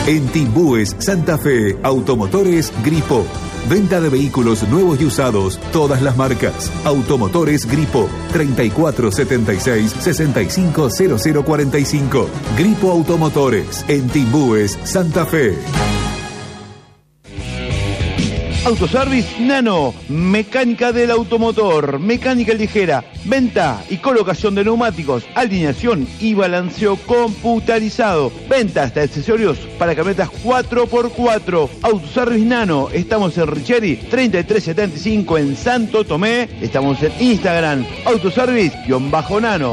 En Timbúes, Santa Fe, Automotores Gripo. Venta de vehículos nuevos y usados, todas las marcas. Automotores Gripo, 3476-650045. Gripo Automotores, en Timbúes, Santa Fe. Autoservice Nano, mecánica del automotor, mecánica ligera, venta y colocación de neumáticos, alineación y balanceo computarizado, ventas de accesorios para camionetas 4x4. Autoservice Nano, estamos en Richeri 3375 en Santo Tomé, estamos en Instagram, autoservice-nano.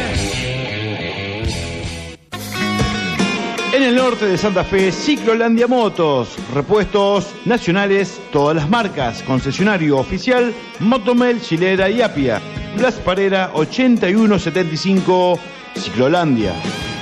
En el norte de Santa Fe, Ciclolandia Motos, repuestos nacionales, todas las marcas, concesionario oficial, Motomel, Chilera y Apia. Blas Parera 8175, Ciclolandia.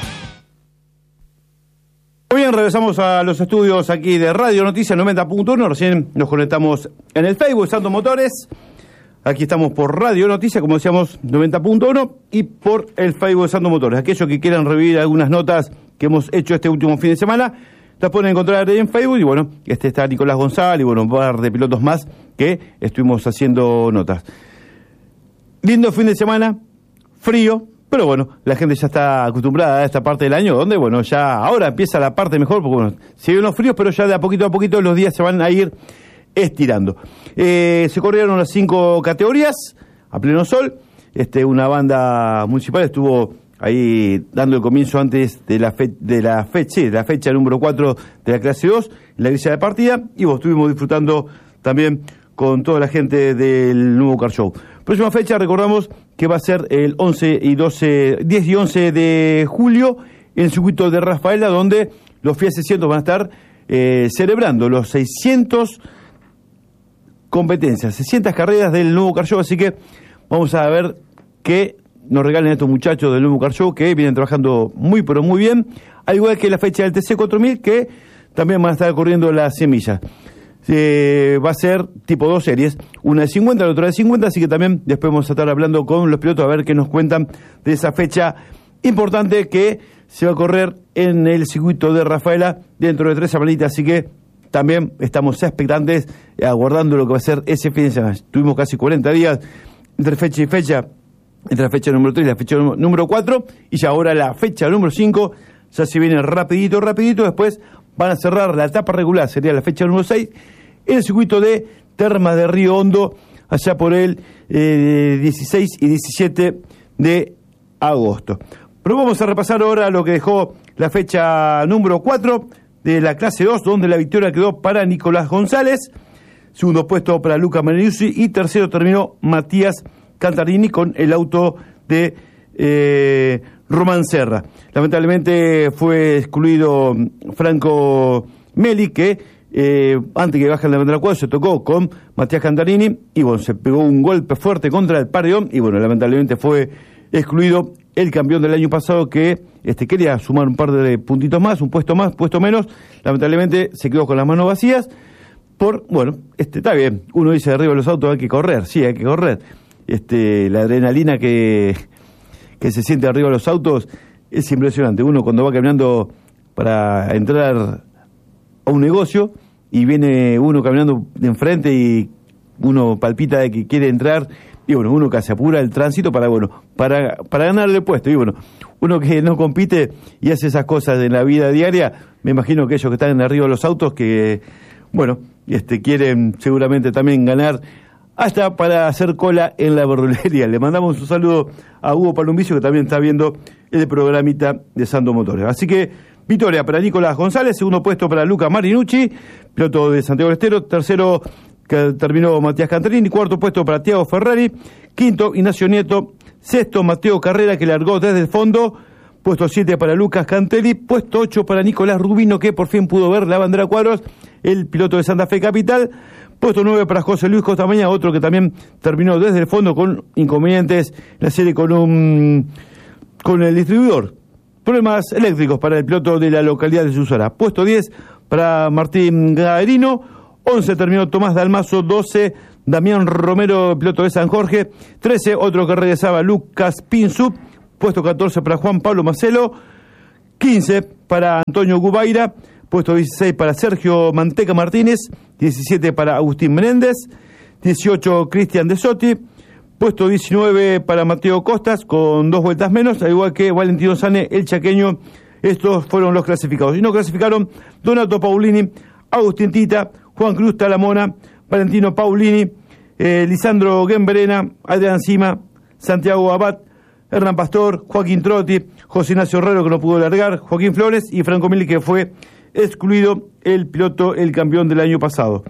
Muy bien, regresamos a los estudios aquí de Radio Noticias 90.1, recién nos conectamos en el Facebook Santo Motores. Aquí estamos por Radio Noticias, como decíamos, 90.1 y por el Facebook de Santo Motores. Aquellos que quieran revivir algunas notas que hemos hecho este último fin de semana, las pueden encontrar ahí en Facebook. Y bueno, está Nicolás González y bueno, un par de pilotos más que estuvimos haciendo notas. Lindo fin de semana, frío, pero bueno, la gente ya está acostumbrada a esta parte del año, donde bueno, ya ahora empieza la parte mejor, porque bueno, siguen los fríos, pero ya de a poquito los días se van a ir estirando. Se corrieron las 5 categorías a pleno sol. Una banda municipal estuvo ahí dando el comienzo antes de la fecha número 4 de la clase 2 en la grilla de partida, y vos estuvimos disfrutando también con toda la gente del nuevo Car Show. Próxima fecha, recordamos que va a ser el 10 y 11 de julio en el circuito de Rafaela, donde los FIA 600 van a estar celebrando los 600 competencias, 600 carreras del nuevo Car Show, así que vamos a ver qué nos regalen estos muchachos del nuevo Car Show, que vienen trabajando muy pero muy bien, al igual que la fecha del TC4000, que también van a estar corriendo las 100 millas. Va a ser tipo 2 series, una de 50, la otra de 50, así que también después vamos a estar hablando con los pilotos a ver qué nos cuentan de esa fecha importante que se va a correr en el circuito de Rafaela dentro de 3 semanitas, así que también estamos expectantes, aguardando lo que va a ser ese fin de semana. Tuvimos casi 40 días entre fecha y fecha, entre la fecha número 3 y la fecha número 4, y ya ahora la fecha número 5 ya se viene rapidito, después van a cerrar la etapa regular, sería la fecha número 6, en el circuito de Termas de Río Hondo, allá por el 16 y 17 de agosto. Pero vamos a repasar ahora lo que dejó la fecha número 4 de la clase 2, donde la victoria quedó para Nicolás González, segundo puesto para Luca Marinucci y tercero terminó Matías Cantarini con el auto de Román Serra. Lamentablemente fue excluido Franco Meli, que antes que bajen la bandera cuadro se tocó con Matías Cantarini y bueno, se pegó un golpe fuerte contra el paredón y bueno, lamentablemente fue excluido el campeón del año pasado, que quería sumar un par de puntitos más, un puesto más, puesto menos. Lamentablemente se quedó con las manos vacías. Está bien, uno dice arriba de los autos hay que correr, sí, hay que correr. La adrenalina que se siente arriba de los autos es impresionante. Uno cuando va caminando para entrar a un negocio y viene uno caminando de enfrente y uno palpita de que quiere entrar, y bueno, uno que se apura el tránsito para ganarle el puesto. Y bueno, uno que no compite y hace esas cosas en la vida diaria, me imagino que ellos que están arriba de los autos, que bueno, quieren seguramente también ganar hasta para hacer cola en la verdulería. Le mandamos un saludo a Hugo Palumbicio, que también está viendo el programita de Santo Motores. Así que victoria para Nicolás González, segundo puesto para Luca Marinucci, piloto de Santiago del Estero, tercero que terminó Matías Cantarini, cuarto puesto para Thiago Ferrari, quinto Ignacio Nieto, sexto Mateo Carrera, que largó desde el fondo, puesto 7 para Lucas Cantelli, puesto 8 para Nicolás Rubino, que por fin pudo ver la bandera cuadros, el piloto de Santa Fe Capital, puesto 9 para José Luis Costamaña, otro que también terminó desde el fondo con inconvenientes en la serie con el distribuidor, problemas eléctricos para el piloto de la localidad de Susara, puesto 10 para Martín Gaderino, 11 terminó Tomás Dalmazo, 12 Damián Romero, piloto de San Jorge, 13 otro que regresaba Lucas Pinzu, puesto 14 para Juan Pablo Macelo, 15 para Antonio Gubaira, puesto 16 para Sergio Manteca Martínez, 17 para Agustín Menéndez, 18 Cristian De Sotti, puesto 19 para Mateo Costas, con 2 vueltas menos, al igual que Valentino Sane, el chaqueño. Estos fueron los clasificados. Y no clasificaron Donato Paulini, Agustín Tita, Juan Cruz Talamona, Valentino Paulini, Lisandro Gemberena, Adrián Cima, Santiago Abad, Hernán Pastor, Joaquín Trotti, José Ignacio Herrero, que no pudo largar, Joaquín Flores y Franco Mili, que fue excluido, el piloto, el campeón del año pasado.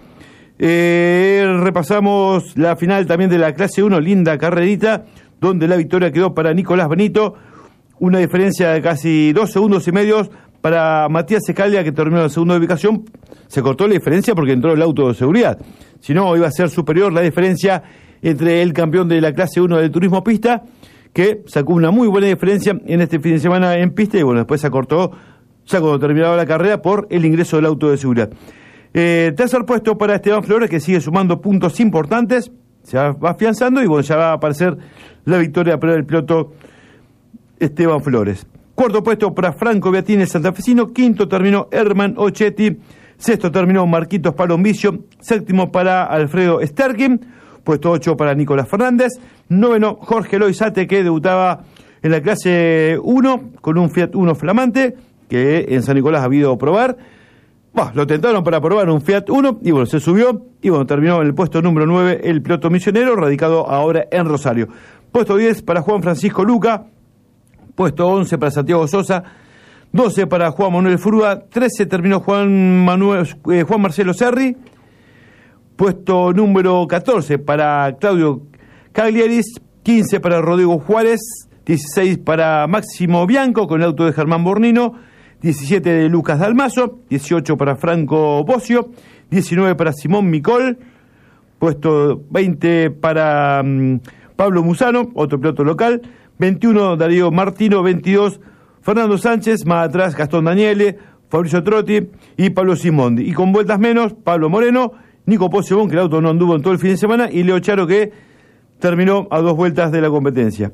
Repasamos la final también de la clase 1, linda carrerita, donde la victoria quedó para Nicolás Benito, una diferencia de casi 2 segundos y medio para Matías Escalia, que terminó en la segunda ubicación. Se cortó la diferencia porque entró el auto de seguridad, si no iba a ser superior la diferencia entre el campeón de la clase 1 del turismo pista, que sacó una muy buena diferencia en este fin de semana en pista, y bueno, después se acortó ya cuando terminaba la carrera por el ingreso del auto de seguridad. Tercer puesto para Esteban Flores, que sigue sumando puntos importantes, se va afianzando y bueno, ya va a aparecer la victoria para el piloto Esteban Flores. Cuarto puesto para Franco Beatini, el santafesino. Quinto terminó Herman Ochetti. Sexto terminó Marquitos Palombicio. Séptimo para Alfredo Sterkin. Puesto 8 para Nicolás Fernández. Noveno, Jorge Loizate, que debutaba en la clase 1 con un Fiat Uno flamante, que en San Nicolás ha habido probar. Lo tentaron para probar un Fiat Uno y bueno, se subió y bueno, terminó en el puesto número 9 el piloto misionero, radicado ahora en Rosario. Puesto 10 para Juan Francisco Luca. Puesto 11 para Santiago Sosa. 12 para Juan Manuel Frúa. 13 terminó Juan Marcelo Serri. Puesto número 14 para Claudio Caglieris. 15 para Rodrigo Juárez. 16 para Máximo Bianco con el auto de Germán Bornino. 17 de Lucas Dalmazo. 18 para Franco Bocio. 19 para Simón Micol. Puesto 20 para Pablo Musano, otro piloto local. 21 Darío Martino. 22 Fernando Sánchez. Más atrás Gastón Daniele, Fabricio Trotti y Pablo Simondi. Y con vueltas menos, Pablo Moreno, Nico Pozzebón, que el auto no anduvo en todo el fin de semana, y Leo Charo, que terminó a 2 vueltas de la competencia.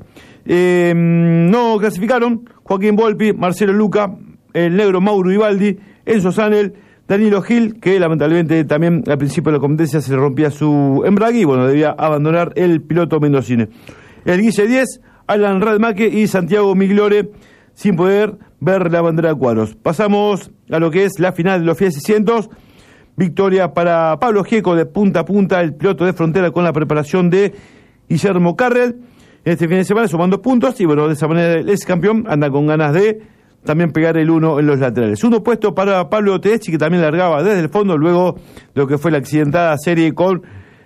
No clasificaron Joaquín Volpi, Marcelo Luca, el negro Mauro Ibaldi, Enzo Sanel, Danilo Gil, que lamentablemente también al principio de la competencia se le rompía su embrague y bueno, debía abandonar el piloto mendocino. El Guille 10, Alan Radmache y Santiago Migliore, sin poder ver la bandera de cuadros. Pasamos a lo que es la final de los Fiat 600. Victoria para Pablo Gieco, de punta a punta, el piloto de frontera, con la preparación de Guillermo Carrel este fin de semana, sumando puntos, y bueno, de esa manera el ex campeón anda con ganas de también pegar el 1 en los laterales. Segundo puesto para Pablo Tedeschi, que también largaba desde el fondo luego de lo que fue la accidentada serie con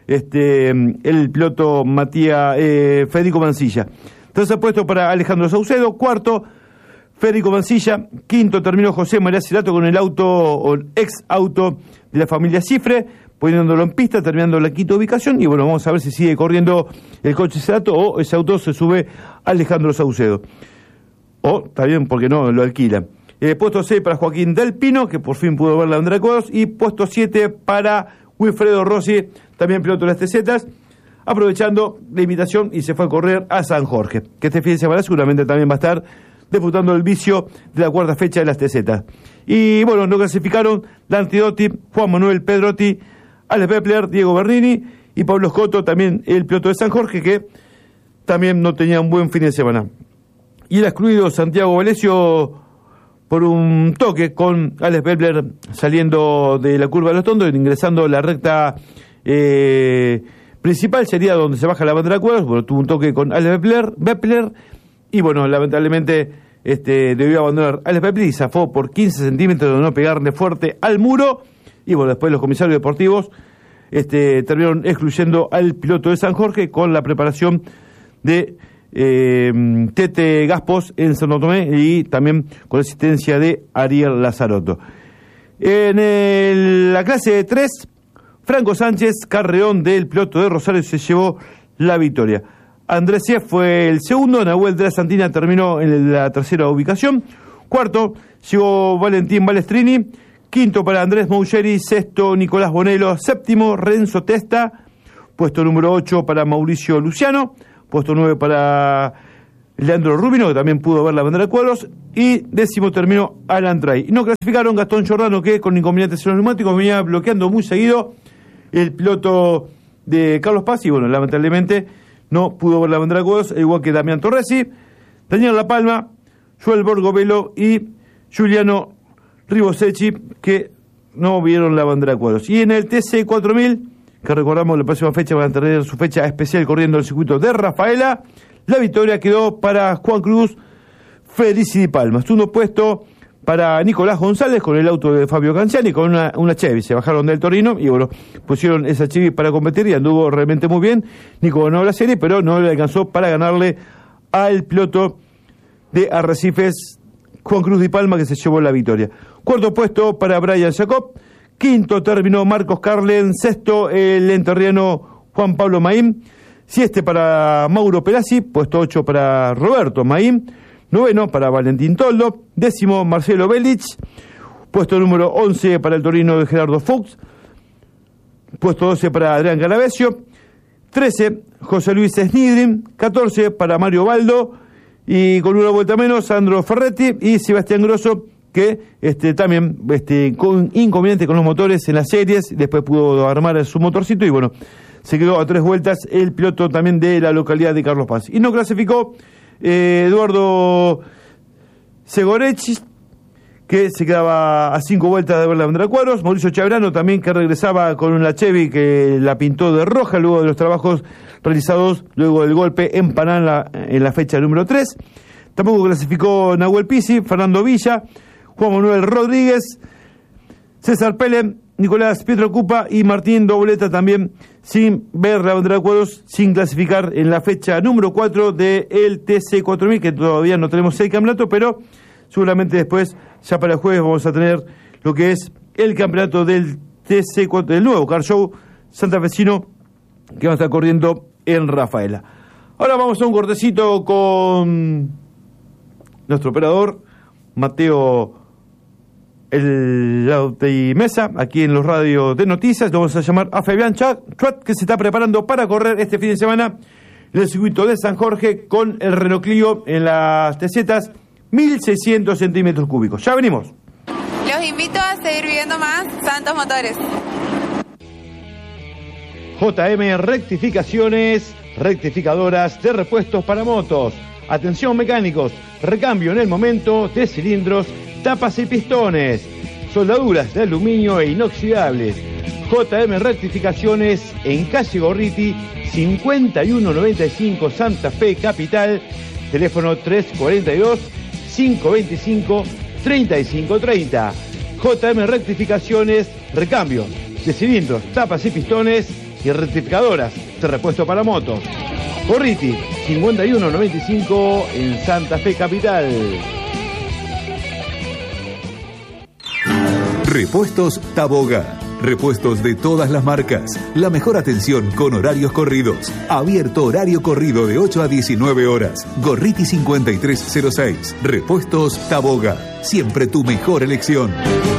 el piloto Federico Mancilla. Tercer puesto para Alejandro Saucedo. Cuarto, Federico Mancilla. Quinto terminó José María Cirato con el auto, o ex auto de la familia Cifre, poniéndolo en pista, terminando la quinta ubicación. Y bueno, vamos a ver si sigue corriendo el coche Cirato o ese auto se sube Alejandro Saucedo. O también, porque no, lo alquila. Puesto 6 para Joaquín Del Pino, que por fin pudo ver la bandera de cuadros. Y puesto 7 para Wilfredo Rossi, también piloto de las TZs, aprovechando la invitación y se fue a correr a San Jorge, que este fin de semana seguramente también va a estar disputando el vicio de la cuarta fecha de las TZ. Y bueno, no clasificaron Dante Dotti, Juan Manuel Pedrotti, Alex Bepler, Diego Bernini y Pablo Scotto, también el piloto de San Jorge, que también no tenía un buen fin de semana. Y el excluido Santiago Valesio por un toque con Alex Bepler saliendo de la curva de los Tondos, ingresando la recta principal, sería donde se baja la bandera de cuadros. Bueno, tuvo un toque con Alex Bepler y bueno, lamentablemente debió abandonar Alex Bepler y zafó por 15 centímetros de no pegarle fuerte al muro. Y bueno, después los comisarios deportivos terminaron excluyendo al piloto de San Jorge con la preparación de Tete Gaspos en Santo Tomé y también con la asistencia de Ariel Lazarotto. En la clase 3, Franco Sánchez Carreón, del piloto de Rosario, se llevó la victoria. Andrés Cief fue el segundo, Nahuel de la Santina terminó en la tercera ubicación. Cuarto llegó Valentín Balestrini. Quinto para Andrés Mougeri. Sexto Nicolás Bonello. Séptimo Renzo Testa. Puesto número 8 para Mauricio Luciano. Puesto 9 para Leandro Rubino, que también pudo ver la bandera de cuadros, y 10º terminó Alan Tray. Y no clasificaron Gastón Giordano, que con inconvenientes en los neumáticos venía bloqueando muy seguido el piloto de Carlos Paz, y bueno, lamentablemente no pudo ver la bandera de cuadros, igual que Damián Torresi, Daniel La Palma, Joel Borgovelo y Giuliano Ribosecchi, que no vieron la bandera de cuadros. Y en el TC 4000, que recordamos la próxima fecha van a tener su fecha especial corriendo el circuito de Rafaela, la victoria quedó para Juan Cruz Felici Di Palma. Segundo puesto para Nicolás González con el auto de Fabio Canciani, con una Chevy. Se bajaron del Torino y bueno, pusieron esa Chevy para competir y anduvo realmente muy bien. Nico ganó la serie, pero no le alcanzó para ganarle al piloto de Arrecifes, Juan Cruz Di Palma, que se llevó la victoria. Cuarto puesto para Brian Jacob. Quinto terminó Marcos Carlen. Sexto el enterriano Juan Pablo Maín. Siete para Mauro Perazzi. Puesto 8 para Roberto Maín. Noveno para Valentín Toldo. Décimo Marcelo Belich. Puesto número 11 para el torino de Gerardo Fuchs. Puesto 12 para Adrián Garavesio. 13 José Luis Snidrin. 14 para Mario Baldo. Y con una vuelta menos Sandro Ferretti y Sebastián Grosso, que también con inconveniente con los motores en las series, después pudo armar su motorcito y bueno, se quedó a 3 vueltas el piloto también de la localidad de Carlos Paz. Y no clasificó Eduardo Segorechi, que se quedaba a 5 vueltas de ver la bandera de cuadros. Mauricio Chabrano también, que regresaba con una Chevy que la pintó de roja luego de los trabajos realizados luego del golpe en Panamá en la fecha número 3. Tampoco clasificó Nahuel Pizzi, Fernando Villa, Juan Manuel Rodríguez, César Pelen, Nicolás Pietro Cupa y Martín Doboleta también sin ver la bandera de cuadros, sin clasificar en la fecha número 4 del TC 4000, que todavía no tenemos el campeonato, pero seguramente después, ya para el jueves, vamos a tener lo que es el campeonato del TC 4, del nuevo Car Show santafesino, que va a estar corriendo en Rafaela. Ahora vamos a un cortecito con nuestro operador, Mateo El Lauti Mesa, aquí en los radios de noticias. Vamos a llamar a Fabián Chuat, que se está preparando para correr este fin de semana en el circuito de San Jorge con el Renault Clio en las TZs 1.600 centímetros cúbicos. Ya venimos. Los invito a seguir viviendo más Santos Motores. JM Rectificaciones, rectificadoras de repuestos para motos. Atención mecánicos, recambio en el momento de cilindros, tapas y pistones, soldaduras de aluminio e inoxidables. JM Rectificaciones en calle Gorriti, 5195 Santa Fe Capital, teléfono 342-525-3530. JM Rectificaciones, recambio de cilindros, tapas y pistones y rectificadoras de repuesto para motos. Gorriti, 5195 en Santa Fe Capital. Repuestos Taboga. Repuestos de todas las marcas. La mejor atención con horarios corridos. Abierto horario corrido de 8 a 19 horas. Gorriti 5306. Repuestos Taboga. Siempre tu mejor elección.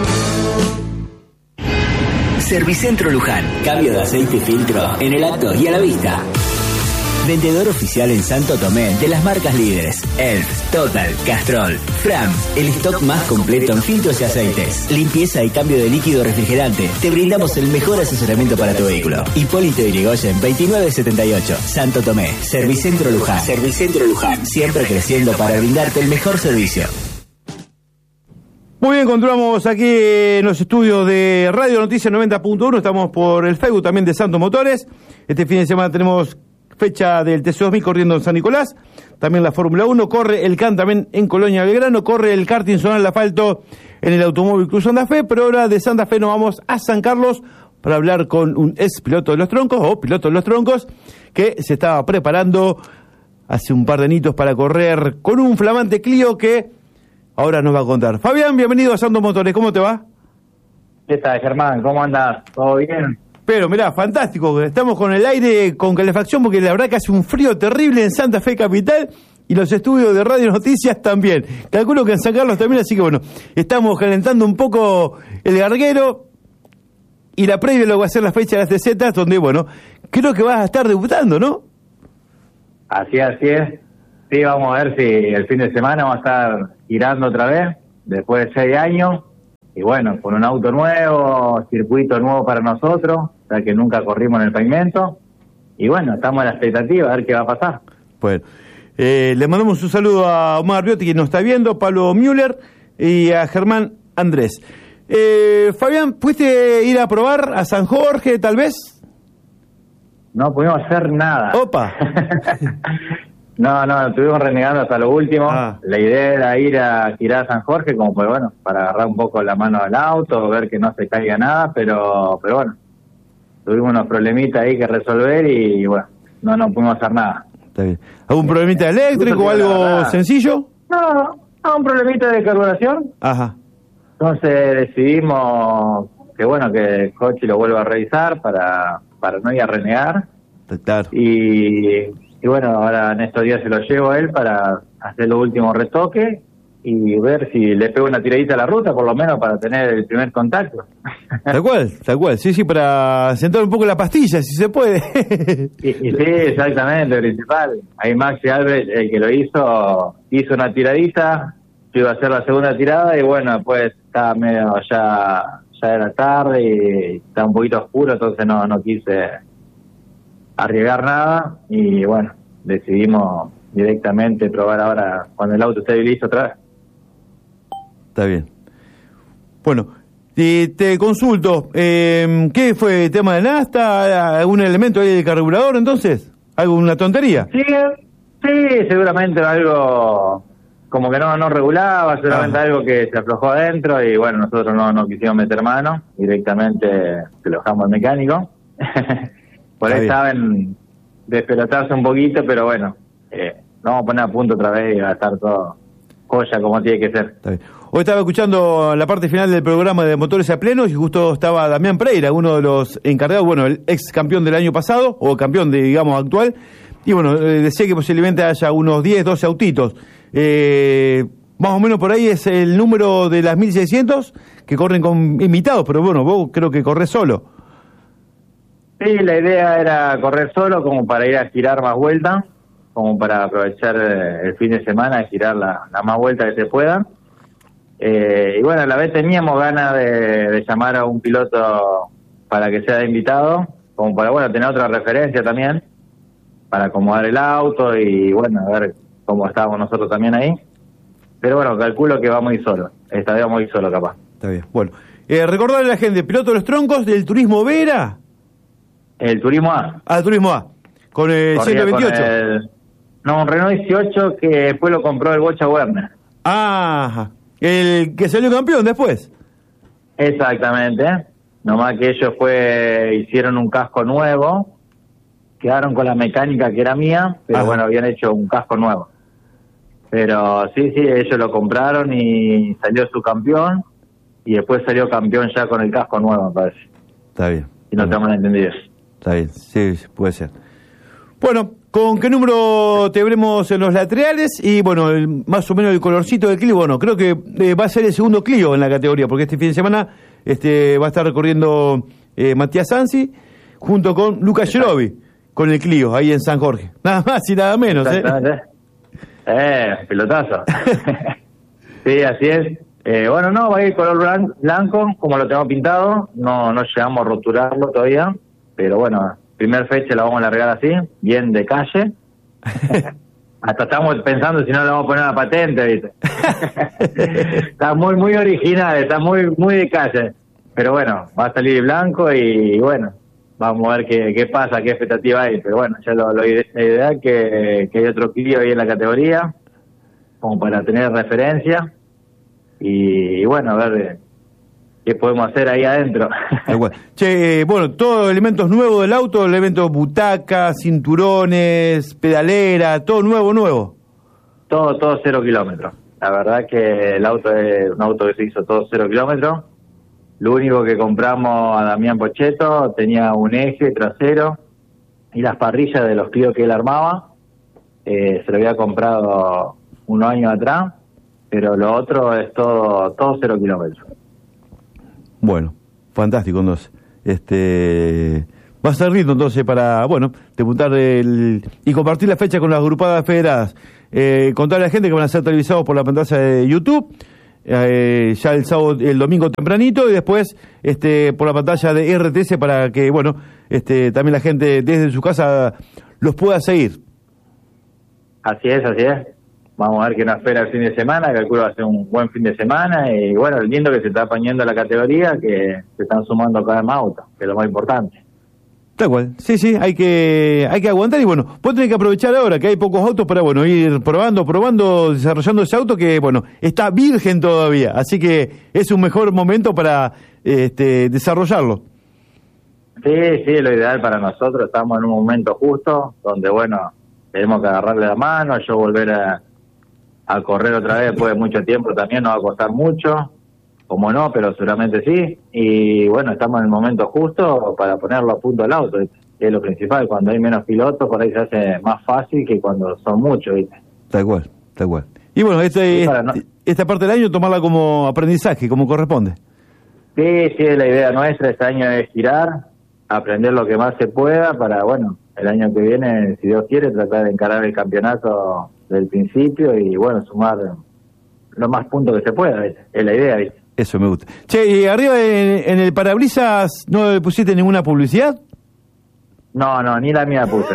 Servicentro Luján. Cambio de aceite y filtro en el acto y a la vista. Vendedor oficial en Santo Tomé de las marcas líderes Elf, Total, Castrol, Fram. El stock más completo en filtros y aceites. Limpieza y cambio de líquido refrigerante. Te brindamos el mejor asesoramiento para tu vehículo. Hipólito Yrigoyen 2978. Santo Tomé. Servicentro Luján. Servicentro Luján. Siempre creciendo para brindarte el mejor servicio. Muy bien, continuamos aquí en los estudios de Radio Noticias 90.1. Estamos por el Facebook también de Santos Motores. Este fin de semana tenemos fecha del TC2000 corriendo en San Nicolás, también la Fórmula 1, corre el CAN también en Colonia Belgrano, corre el karting zonal asfalto en el Automóvil Club Santa Fe, pero ahora de Santa Fe nos vamos a San Carlos para hablar con un ex piloto de los troncos, o piloto de los troncos, que se estaba preparando hace un par de añitos para correr con un flamante Clio que ahora nos va a contar. Fabián, bienvenido a Santos Motores, ¿cómo te va? ¿Qué tal, Germán? ¿Cómo andás? ¿Todo bien? Pero mirá, fantástico, estamos con el aire con calefacción porque la verdad que hace un frío terrible en Santa Fe Capital y los estudios de Radio Noticias también. Calculo que en San Carlos también, así que bueno, estamos calentando un poco el garguero y la previa lo va a ser la fecha de las TZ, donde bueno, creo que vas a estar debutando, ¿no? Así es. Sí, vamos a ver si el fin de semana vamos a estar girando otra vez, después de 6 años. Y bueno, con un auto nuevo, circuito nuevo para nosotros, ya que nunca corrimos en el pavimento. Y bueno, estamos a la expectativa a ver qué va a pasar. Bueno, le mandamos un saludo a Omar Biotti, que nos está viendo, Pablo Müller y a Germán Andrés. Fabián, ¿pudiste ir a probar a San Jorge, tal vez? No pudimos hacer nada. ¡Opa! No, estuvimos renegando hasta lo último. Ah. La idea era ir a girar a San Jorge, como pues bueno, para agarrar un poco la mano del auto, ver que no se caiga nada, pero bueno, tuvimos unos problemitas ahí que resolver y bueno, no pudimos hacer nada. Está bien. ¿Algún problemita eléctrico o algo sencillo? No, un problemita de carburación. Ajá. Entonces decidimos que bueno, que el coche lo vuelva a revisar para no ir a renegar. Claro. Y bueno, ahora en estos días se lo llevo a él para hacer los últimos retoques y ver si le pego una tiradita a la ruta, por lo menos para tener el primer contacto. Tal cual. Sí, para sentar un poco la pastilla, si se puede. y sí, exactamente, principal. Ahí Maxi Alves, el que lo hizo una tiradita, yo iba a hacer la segunda tirada y bueno, después estaba medio ya era tarde y estaba un poquito oscuro, entonces no quise arriesgar nada y bueno, decidimos directamente probar ahora cuando el auto esté listo otra vez. Está bien. Bueno, te consulto, ¿qué fue? ¿Tema de nafta? ¿Algún elemento ahí de carburador entonces? ¿Alguna tontería? Sí, seguramente algo como que no regulaba, seguramente algo que se aflojó adentro y bueno, nosotros no quisimos meter mano, directamente se lo dejamos al mecánico. Por ahí saben despelotarse un poquito, pero bueno, vamos a poner a punto otra vez y va a estar todo joya como tiene que ser. Está bien. Hoy estaba escuchando la parte final del programa de Motores a Pleno y justo estaba Damián Pereira, uno de los encargados, bueno, el ex campeón del año pasado, o campeón digamos actual, y bueno, decía que posiblemente haya unos 10, 12 autitos. Más o menos por ahí es el número de las 1600 que corren con invitados, pero bueno, vos creo que corres solo. Sí, la idea era correr solo como para ir a girar más vueltas, como para aprovechar el fin de semana y girar la más vuelta que se pueda. Y bueno, a la vez teníamos ganas de llamar a un piloto para que sea invitado, como para bueno tener otra referencia también, para acomodar el auto y bueno, a ver cómo estábamos nosotros también ahí. Pero bueno, calculo que vamos a ir solos. Esta vez vamos a ir solos capaz. Está bien. Bueno, recordarle a la gente, piloto de los troncos del Turismo Vera. El Turismo A. Ah, el Turismo A. Con el 128. Un Renault 18 que después lo compró el Bocha Werner. Ajá. El que salió campeón después. Exactamente. Nomás que ellos hicieron un casco nuevo, quedaron con la mecánica que era mía, pero bueno, habían hecho un casco nuevo. Pero sí, ellos lo compraron y salió su campeón, y después salió campeón ya con el casco nuevo, me parece. Está bien. Y no estamos entendidos. Está bien, sí, puede ser. Bueno, ¿con qué número te veremos en los laterales? Y bueno, más o menos el colorcito del Clio. Bueno, creo que va a ser el segundo Clio en la categoría, porque este fin de semana va a estar recorriendo Matías Sansi junto con Lucas Gerovi, con el Clio, ahí en San Jorge. Nada más y nada menos, Pelotazo. Sí, así es. Bueno, va a ir color blanco, como lo tenemos pintado. No llegamos a roturarlo todavía, pero bueno, primer fecha la vamos a largar así, bien de calle. Hasta estamos pensando si no le vamos a poner una patente, ¿viste? Está muy original, está muy de calle. Pero bueno, va a salir blanco y bueno, vamos a ver qué pasa, qué expectativa hay. Pero bueno, ya la idea es que hay otro Clio ahí en la categoría, como para tener referencia. Y bueno, a ver qué podemos hacer ahí adentro. Che, bueno, todos elementos nuevos del auto, elementos butacas, cinturones, pedalera, todo nuevo. Todo 0 kilómetros. La verdad que el auto es un auto que se hizo todo 0 kilómetros. Lo único que compramos a Damián Pochetto tenía un eje trasero y las parrillas de los Clio que él armaba. Se lo había comprado unos años atrás, pero lo otro es todo 0 kilómetros. Bueno, fantástico, entonces. Va a ser lindo entonces para, bueno, debutar y compartir la fecha con las agrupadas federadas. Contarle a la gente que van a ser televisados por la pantalla de YouTube, ya el sábado, el domingo tempranito, y después por la pantalla de RTS para que, bueno, también la gente desde su casa los pueda seguir. Así es. Vamos a ver qué nos espera el fin de semana, calculo va a ser un buen fin de semana, y bueno, el lindo que se está apañando la categoría, que se están sumando cada vez más autos, que es lo más importante. Tal cual, sí, hay que aguantar, y bueno, vos tenés que aprovechar ahora que hay pocos autos para, bueno, ir probando, desarrollando ese auto que, bueno, está virgen todavía, así que es un mejor momento para desarrollarlo. Sí, lo ideal para nosotros, estamos en un momento justo, donde, bueno, tenemos que agarrarle la mano, yo volver a correr otra vez después de mucho tiempo también nos va a costar mucho, como no, pero seguramente sí, y bueno, estamos en el momento justo para ponerlo a punto el auto, ¿viste? Que es lo principal. Cuando hay menos pilotos, por ahí se hace más fácil que cuando son muchos, ¿viste? Tal cual. Y bueno, esta parte del año tomarla como aprendizaje, como corresponde. Sí, la idea nuestra este año es girar, aprender lo que más se pueda para, bueno, el año que viene, si Dios quiere, tratar de encarar el campeonato del principio y, bueno, sumar lo más puntos que se pueda, ¿viste? Es la idea, ¿viste? Eso me gusta. Che, ¿y arriba en el parabrisas no le pusiste ninguna publicidad? No, ni la mía puse.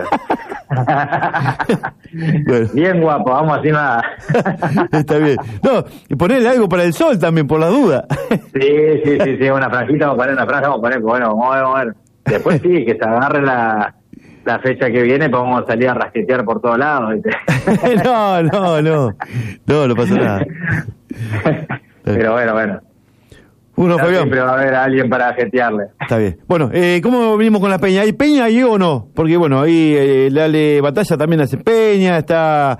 Bueno. Bien guapo, vamos a decir nada. Está bien. No, y ponerle algo para el sol también, por la duda. Sí, una franjita, vamos a poner una franja, bueno, vamos a ver. Después sí, que se agarre la fecha que viene, pues vamos a salir a rasquetear por todos lados, ¿viste? No pasa nada. Pero bueno. Fabián. Siempre va a haber alguien para jetearle. Está bien. Bueno, ¿cómo venimos con la peña? ¿Hay peña ahí o no? Porque, bueno, ahí Lale Batalla también hace peña, está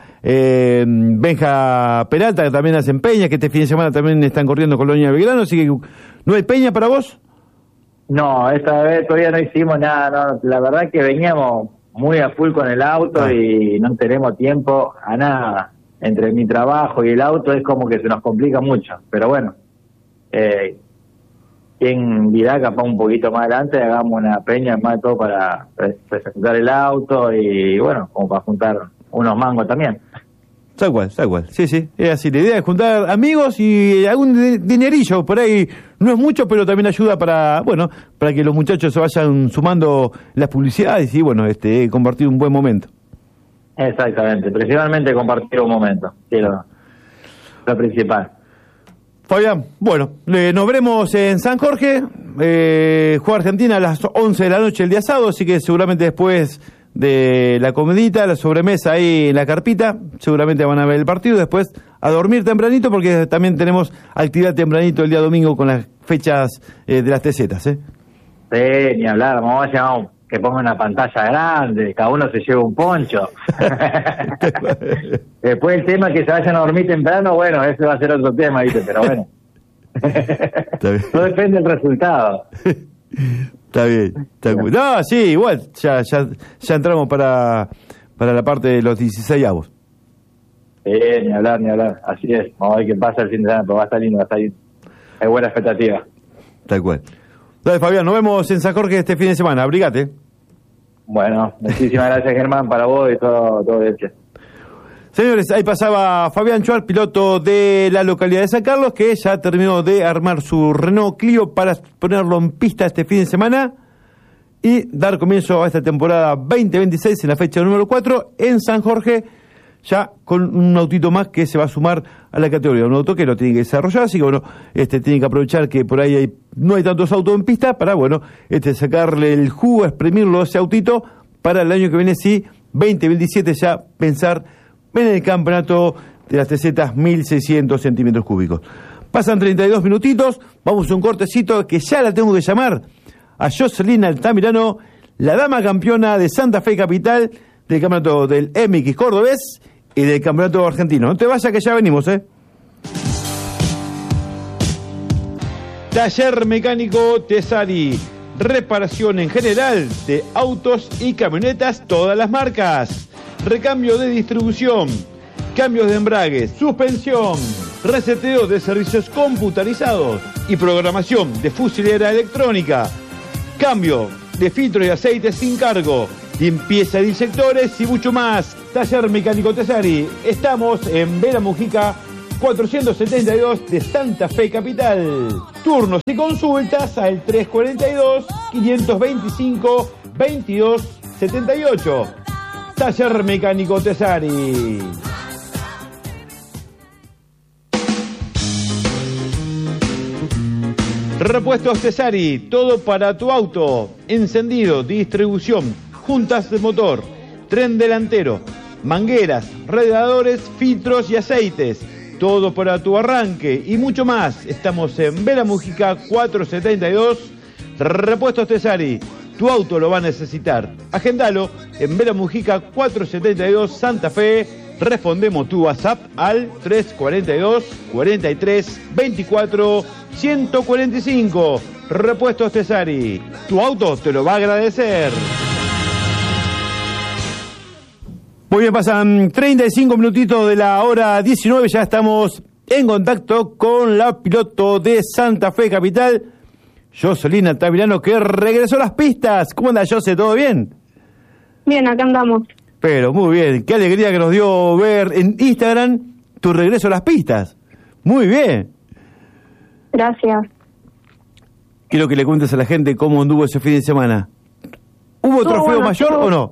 Benja Peralta que también hace peña, que este fin de semana también están corriendo Colonia Belgrano, así que ¿no hay peña para vos? No, esta vez todavía no hicimos nada, no. La verdad que veníamos muy a full con el auto y no tenemos tiempo a nada. Entre mi trabajo y el auto es como que se nos complica mucho, pero bueno, quien dirá capaz un poquito más adelante hagamos una peña más de todo para presentar el auto y bueno, como para juntar unos mangos también. Tal cual, sí, es así, la idea es juntar amigos y algún dinerillo, por ahí no es mucho, pero también ayuda para que los muchachos se vayan sumando las publicidades y bueno, compartir un buen momento. Exactamente, principalmente compartir un momento, que es lo principal. Fabián, bueno, nos veremos en San Jorge, juega Argentina a las 11 de la noche el día sábado, así que seguramente después de la comidita, la sobremesa ahí en la carpita, seguramente van a ver el partido, después a dormir tempranito porque también tenemos actividad tempranito el día domingo con las fechas de las TZs, Sí, ni hablar, vamos a llamar que ponga una pantalla grande, cada uno se lleva un poncho. Después el tema que se vayan a dormir temprano, bueno, ese va a ser otro tema, ¿viste? Pero bueno. No depende del resultado. Está bien. No, sí, igual, ya entramos para la parte de los 16avos. Ni hablar. Así es. Vamos a ver qué pasa el fin de semana, pero va a estar lindo. Hay buena expectativa. Tal cual. Dale, Fabián, nos vemos en San Jorge este fin de semana. Abrigate. Bueno, muchísimas gracias, Germán, para vos y todo eso. Señores, ahí pasaba Fabián Chuar, piloto de la localidad de San Carlos, que ya terminó de armar su Renault Clio para ponerlo en pista este fin de semana y dar comienzo a esta temporada 2026 en la fecha número 4 en San Jorge, ya con un autito más que se va a sumar a la categoría, un auto que lo tiene que desarrollar, así que bueno, tiene que aprovechar que por ahí no hay tantos autos en pista para, bueno, sacarle el jugo, exprimirlo a ese autito para el año que viene, sí, 2027 ya pensar en el campeonato de las TZ 1600 centímetros cúbicos. Pasan 32 minutitos, vamos a un cortecito que ya la tengo que llamar a Jocelyn Altamirano, la dama campeona de Santa Fe Capital, del campeonato del MX Cordobés y del campeonato argentino. No te vayas que ya venimos, Taller Mecánico Tesari, reparación en general de autos y camionetas, todas las marcas, recambio de distribución, cambios de embrague, suspensión, reseteo de servicios computarizados y programación de fusilera electrónica, cambio de filtros y aceites sin cargo, limpieza de insectores y mucho más. Taller Mecánico Tesari. Estamos en Vera Mujica 472 de Santa Fe Capital. Turnos y consultas al 342-525-2278. Taller Mecánico Tesari. Repuestos Tesari, todo para tu auto, encendido, distribución, juntas de motor, tren delantero, mangueras, radiadores, filtros y aceites, todo para tu arranque y mucho más. Estamos en Vera Mujica 472, Repuestos Tesari, tu auto lo va a necesitar. Agendalo en Vera Mujica 472 Santa Fe. Respondemos tu WhatsApp al 342 43 24 145. Repuestos Tesari. Tu auto te lo va a agradecer. Muy bien, pasan 35 minutitos de la hora 19. Ya estamos en contacto con la piloto de Santa Fe Capital, Jocelyn Altamirano, que regresó a las pistas. ¿Cómo anda, José? ¿Todo bien? Bien, acá andamos. Pero muy bien, qué alegría que nos dio ver en Instagram tu regreso a las pistas. Muy bien. Gracias. Quiero que le cuentes a la gente cómo anduvo ese fin de semana. ¿Hubo trofeo mayor o no?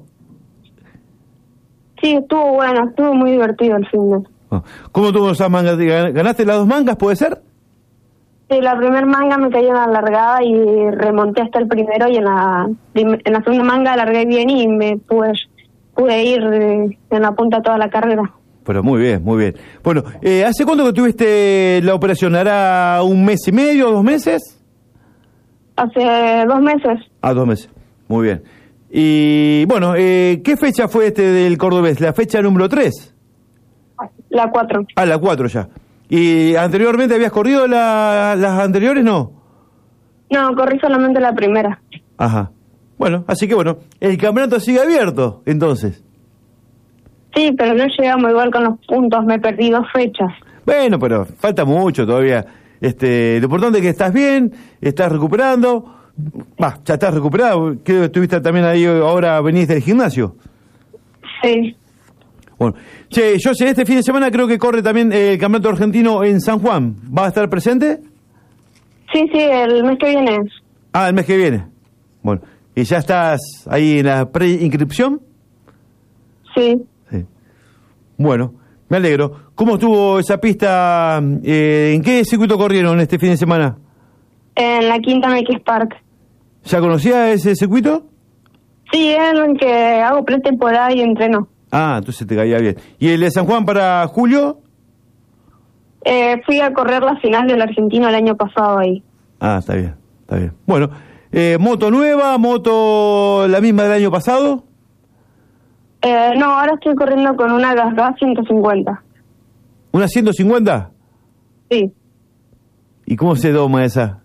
Sí, estuvo bueno, estuvo muy divertido el fin de. ¿Cómo tuvo esas mangas? ¿Ganaste las 2 mangas, puede ser? Sí, la primera manga me cayó en la largada y remonté hasta el primero, y en la segunda manga largué bien y me pude ir en la punta toda la carrera. Pero muy bien, muy bien. Bueno, ¿hace cuánto que tuviste la operación? ¿Hará 1 mes y medio, 2 meses? Hace 2 meses. 2 meses. Muy bien. Y bueno, ¿qué fecha fue del cordobés? ¿La fecha número 3? La 4. La 4 ya. ¿Y anteriormente habías corrido las anteriores, no? No, corrí solamente la primera. Ajá. Bueno, así que bueno, el campeonato sigue abierto, entonces. Sí, pero no llegamos igual con los puntos, me perdí 2 fechas. Bueno, pero falta mucho todavía. Lo importante es que estás bien, estás recuperando. Ya estás recuperado. Creo que estuviste también ahí, ahora venís del gimnasio. Sí. Bueno, che, yo sé, este fin de semana creo que corre también el campeonato argentino en San Juan. ¿Va a estar presente? Sí, el mes que viene. El mes que viene. Bueno, ¿y ya estás ahí en la preinscripción? Sí. Bueno, me alegro. ¿Cómo estuvo esa pista? ¿En qué circuito corrieron este fin de semana? En la Quinta MX Park. ¿Ya conocía ese circuito? Sí, es en el que hago pretemporada y entreno. Entonces te caía bien. ¿Y el de San Juan para julio? Fui a correr la final del argentino el año pasado ahí. Está bien, está bien. Bueno, ¿moto nueva, moto la misma del año pasado? No, ahora estoy corriendo con una GasGas 150. ¿Una 150? Sí. ¿Y cómo se doma esa?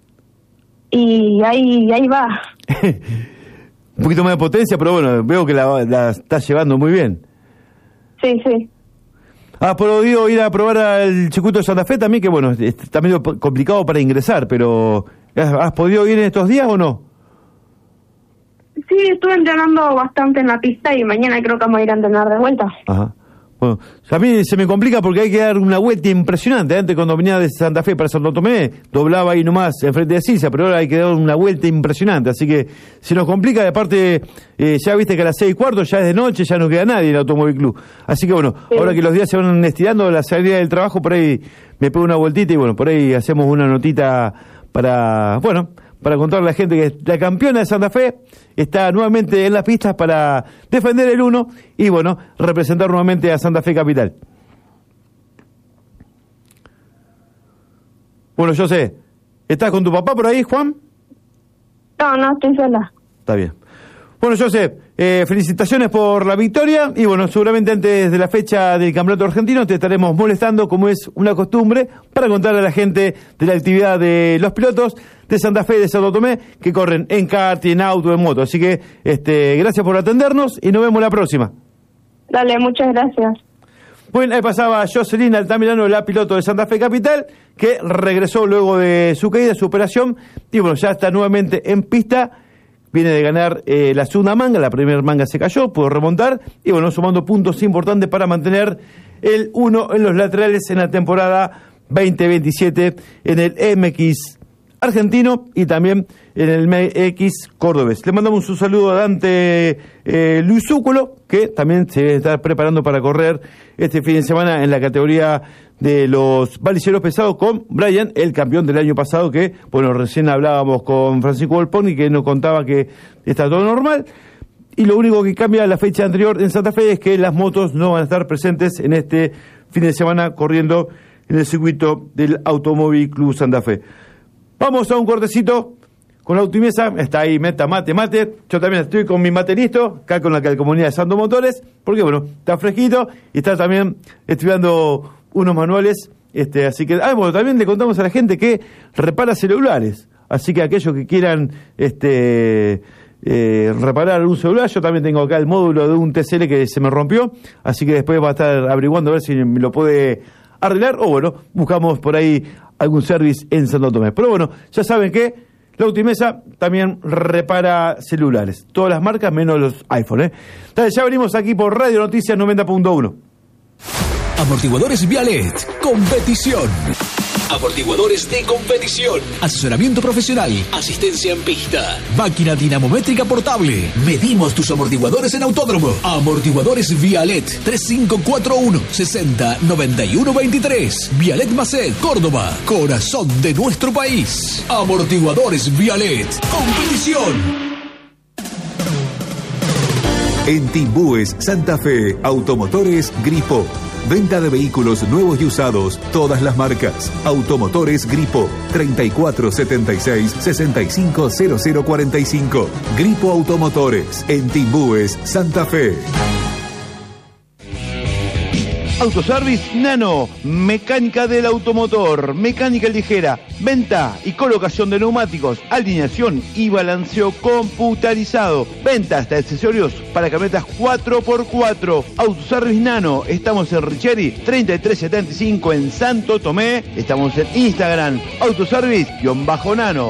Y ahí va. Un poquito más de potencia, pero bueno, veo que la estás llevando muy bien. Sí. ¿Has podido ir a probar al circuito de Santa Fe también? Que bueno, está medio complicado para ingresar, pero ¿has podido ir en estos días o no? Sí, estuve entrenando bastante en la pista y mañana creo que vamos a ir a entrenar de vuelta. Ajá. Bueno, a mí se me complica porque hay que dar una vuelta impresionante. Antes, cuando venía de Santa Fe para Santo Tomé, doblaba ahí nomás enfrente de Silsa, pero ahora hay que dar una vuelta impresionante. Así que se nos complica. De aparte, ya viste que a las 6:15 ya es de noche, ya no queda nadie en el Automóvil Club. Así que bueno, sí. Ahora que los días se van estirando, la salida del trabajo, por ahí me pego una vueltita y bueno, por ahí hacemos una notita para contarle a la gente que la campeona de Santa Fe está nuevamente en las pistas para defender el 1 y bueno, representar nuevamente a Santa Fe Capital. Bueno, yo sé, ¿estás con tu papá por ahí, Juan? No, estoy sola. Está bien. Bueno, José, felicitaciones por la victoria y bueno, seguramente antes de la fecha del Campeonato Argentino te estaremos molestando, como es una costumbre, para contarle a la gente de la actividad de los pilotos de Santa Fe y de Santo Tomé que corren en kart, en auto, en moto. Así que gracias por atendernos y nos vemos la próxima. Dale, muchas gracias. Bueno, ahí pasaba Jocelyn Altamirano, la piloto de Santa Fe Capital, que regresó luego de su caída, su operación, y bueno, ya está nuevamente en pista viene de ganar la segunda manga, la primera manga se cayó, pudo remontar, y bueno, sumando puntos importantes para mantener el 1 en los laterales en la temporada 2027 en el MX argentino y también en el MX cordobés. Le mandamos un saludo a Dante Luisúculo, que también se está preparando para correr este fin de semana en la categoría de los baliceros pesados con Brian, el campeón del año pasado, que, bueno, recién hablábamos con Francisco Volpón y que nos contaba que está todo normal. Y lo único que cambia la fecha anterior en Santa Fe es que las motos no van a estar presentes en este fin de semana corriendo en el circuito del Automóvil Club Santa Fe. Vamos a un cortecito con la Automesa. Está ahí, mate. Yo también estoy con mi mate listo, acá con la calcomanía de Santo Motores, porque bueno, está fresquito y está también estudiando unos manuales. Así que, bueno, también le contamos a la gente que repara celulares. Así que aquellos que quieran reparar un celular, yo también tengo acá el módulo de un TCL que se me rompió, así que después va a estar averiguando a ver si me lo puede arreglar, o bueno, buscamos por ahí algún service en Santo Tomé. Pero bueno, ya saben que la Automesa también repara celulares, todas las marcas menos los iPhone, Entonces ya venimos aquí por Radio Noticias 90.1. Amortiguadores Vialet, competición. Amortiguadores de competición. Asesoramiento profesional. Asistencia en pista. Máquina dinamométrica portable. Medimos tus amortiguadores en autódromo. Amortiguadores Vialet. 3541 60 91 23. Vialet Macet, Córdoba. Corazón de nuestro país. Amortiguadores Vialet. Competición. En Timbúes, Santa Fe, Automotores Gripo. Venta de vehículos nuevos y usados, todas las marcas. Automotores Gripo, 3476-650045. Gripo Automotores, en Timbúes, Santa Fe. Autoservice Nano, mecánica del automotor, mecánica ligera, venta y colocación de neumáticos, alineación y balanceo computarizado, venta hasta accesorios para camionetas 4x4. Autoservice Nano, estamos en Richeri 3375 en Santo Tomé, estamos en Instagram, autoservice-nano.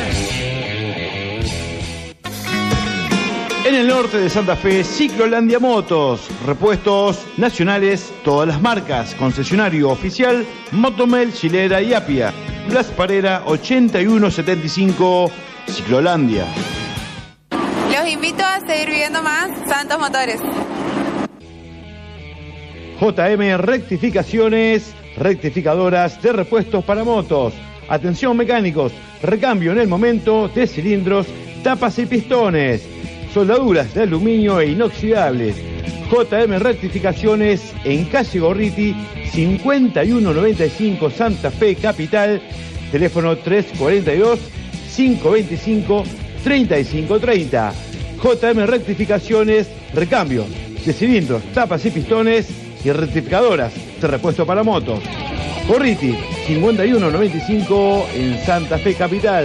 En el norte de Santa Fe, Ciclolandia Motos, repuestos nacionales, todas las marcas, concesionario oficial, Motomel, Chilera y Apia. Blas Parera 8175, Ciclolandia. Los invito a seguir viviendo más Santos Motores. JM Rectificaciones, rectificadoras de repuestos para motos. Atención mecánicos, recambio en el momento de cilindros, tapas y pistones. Soldaduras de aluminio e inoxidables. JM Rectificaciones en calle Gorriti 5195 Santa Fe Capital. Teléfono 342-525-3530. JM Rectificaciones, recambio de cilindros, tapas y pistones y rectificadoras de repuesto para motos. Gorriti 5195 en Santa Fe Capital.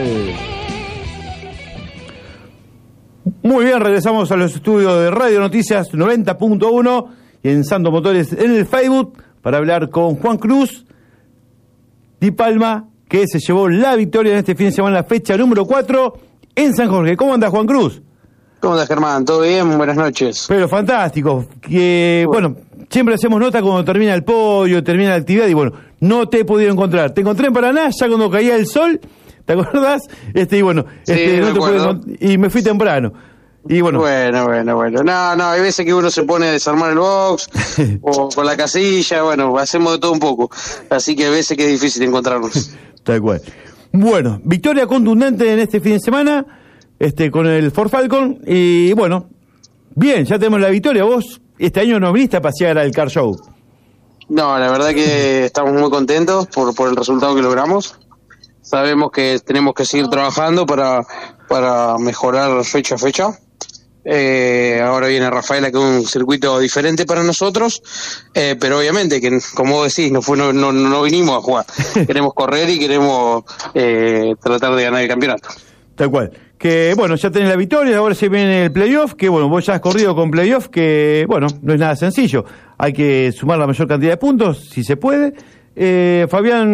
Muy bien, regresamos a los estudios de Radio Noticias 90.1 y en Santos Motores en el Facebook para hablar con Juan Cruz Di Palma, que se llevó la victoria en este fin de semana, la fecha número 4 en San Jorge. ¿Cómo anda, Juan Cruz? ¿Cómo andas, Germán? ¿Todo bien? Buenas noches. Pero fantástico. Bueno, siempre hacemos nota cuando termina el podio, termina la actividad y bueno, no te he podido encontrar. Te encontré en Paraná ya cuando caía el sol, ¿te acordás? Y bueno, sí, no te pude y me fui temprano. Y bueno. Bueno. No, hay veces que uno se pone a desarmar el box o con la casilla, bueno, hacemos de todo un poco. Así que a veces que es difícil encontrarnos. Tal cual. Bueno, victoria contundente en este fin de semana, con el Ford Falcon, y bueno, bien, ya tenemos la victoria. Vos este año no viniste a pasear al Car Show. No, la verdad que estamos muy contentos por el resultado que logramos. Sabemos que tenemos que seguir trabajando para mejorar fecha a fecha. Ahora viene Rafaela, que es un circuito diferente para nosotros, pero obviamente que, como vos decís, no vinimos a jugar. Queremos correr y queremos tratar de ganar el campeonato. Tal cual. Que bueno, ya tenés la victoria, ahora se viene el playoff, que bueno, vos ya has corrido con playoff, que bueno, no es nada sencillo. Hay que sumar la mayor cantidad de puntos, si se puede.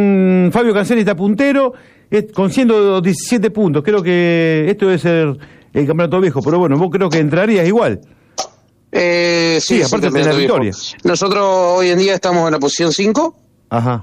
Fabio Canceli está puntero, con 117 puntos. Creo que esto debe ser el campeonato viejo, pero bueno, vos creo que entrarías igual. Sí, aparte de la victoria. Nosotros hoy en día estamos en la posición 5. Ajá.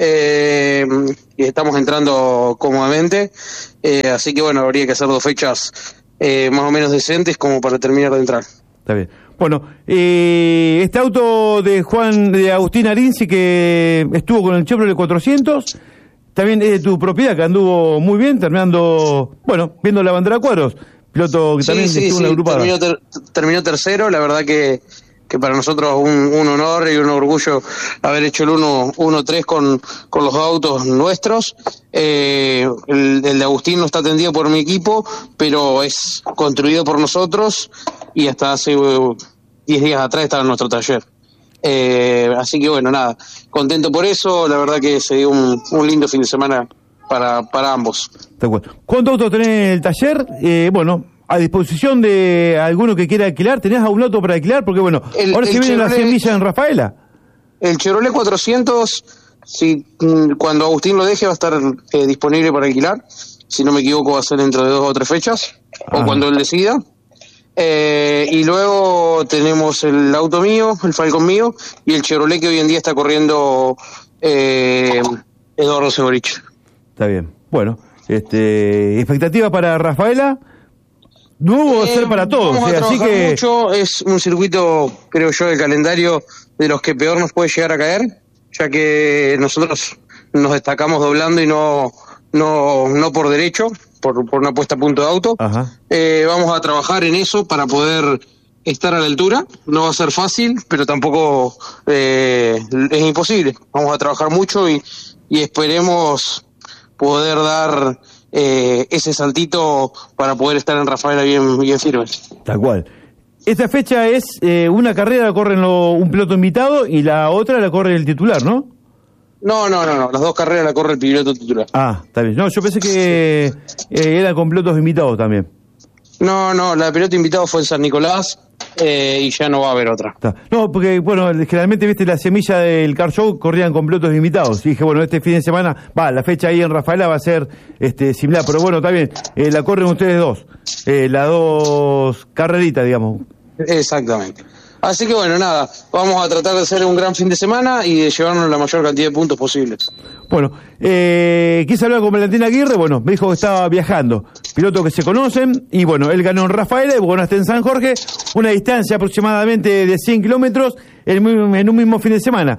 Y estamos entrando cómodamente, así que bueno, habría que hacer 2 fechas más o menos decentes como para terminar de entrar. Está bien. Bueno, este auto de Agustín Arinzi, que estuvo con el Chevrolet 400, también es de tu propiedad, que anduvo muy bien, terminando, bueno, viendo la bandera cuadros, piloto que también estuvo en la agrupada. Terminó tercero, la verdad que para nosotros un honor y un orgullo haber hecho el 1-3 con los autos nuestros. El de Agustín no está atendido por mi equipo, pero es construido por nosotros y hasta hace 10 días atrás estaba en nuestro taller. Así que bueno, nada, contento por eso, la verdad que se dio un lindo fin de semana para ambos. ¿Cuántos autos tenés en el taller? Bueno, a disposición de alguno que quiera alquilar, ¿tenés algún auto para alquilar? Porque bueno, ahora se viene la semilla en Rafaela. El Chevrolet 400, cuando Agustín lo deje va a estar disponible para alquilar. Si no me equivoco va a ser dentro de 2 o 3 fechas, o cuando él decida. Y luego tenemos el auto mío, el Falcon mío, y el Chevrolet que hoy en día está corriendo Eduardo Segorich. Está bien. Bueno, expectativa para Rafaela. Nuevo va a ser para todos, así que mucho. Es un circuito, creo yo, del calendario de los que peor nos puede llegar a caer, ya que nosotros nos destacamos doblando y no por derecho, por una puesta a punto de auto. Vamos a trabajar en eso para poder estar a la altura. No va a ser fácil, pero tampoco es imposible. Vamos a trabajar mucho y esperemos poder dar ese saltito para poder estar en Rafaela bien firmes. Tal cual. Esta fecha es una carrera la corre un piloto invitado y la otra la corre el titular, ¿no? No, las 2 carreras la corre el piloto titular. Ah, está bien. No, yo pensé que era con pilotos invitados también. No, la de piloto invitado fue en San Nicolás y ya no va a haber otra. No, porque, bueno, generalmente, viste, la semilla del Car Show corrían con pilotos invitados. Y dije, bueno, este fin de semana, la fecha ahí en Rafaela va a ser similar, pero bueno, está bien. La corren ustedes 2. Las 2 carreritas, digamos. Exactamente. Así que bueno, nada, vamos a tratar de hacer un gran fin de semana y de llevarnos la mayor cantidad de puntos posibles. Bueno, quise hablar con Valentín Aguirre, bueno, me dijo que estaba viajando, pilotos que se conocen, y bueno, él ganó en Rafaela y vos ganaste en San Jorge, una distancia aproximadamente de 100 kilómetros en un mismo fin de semana.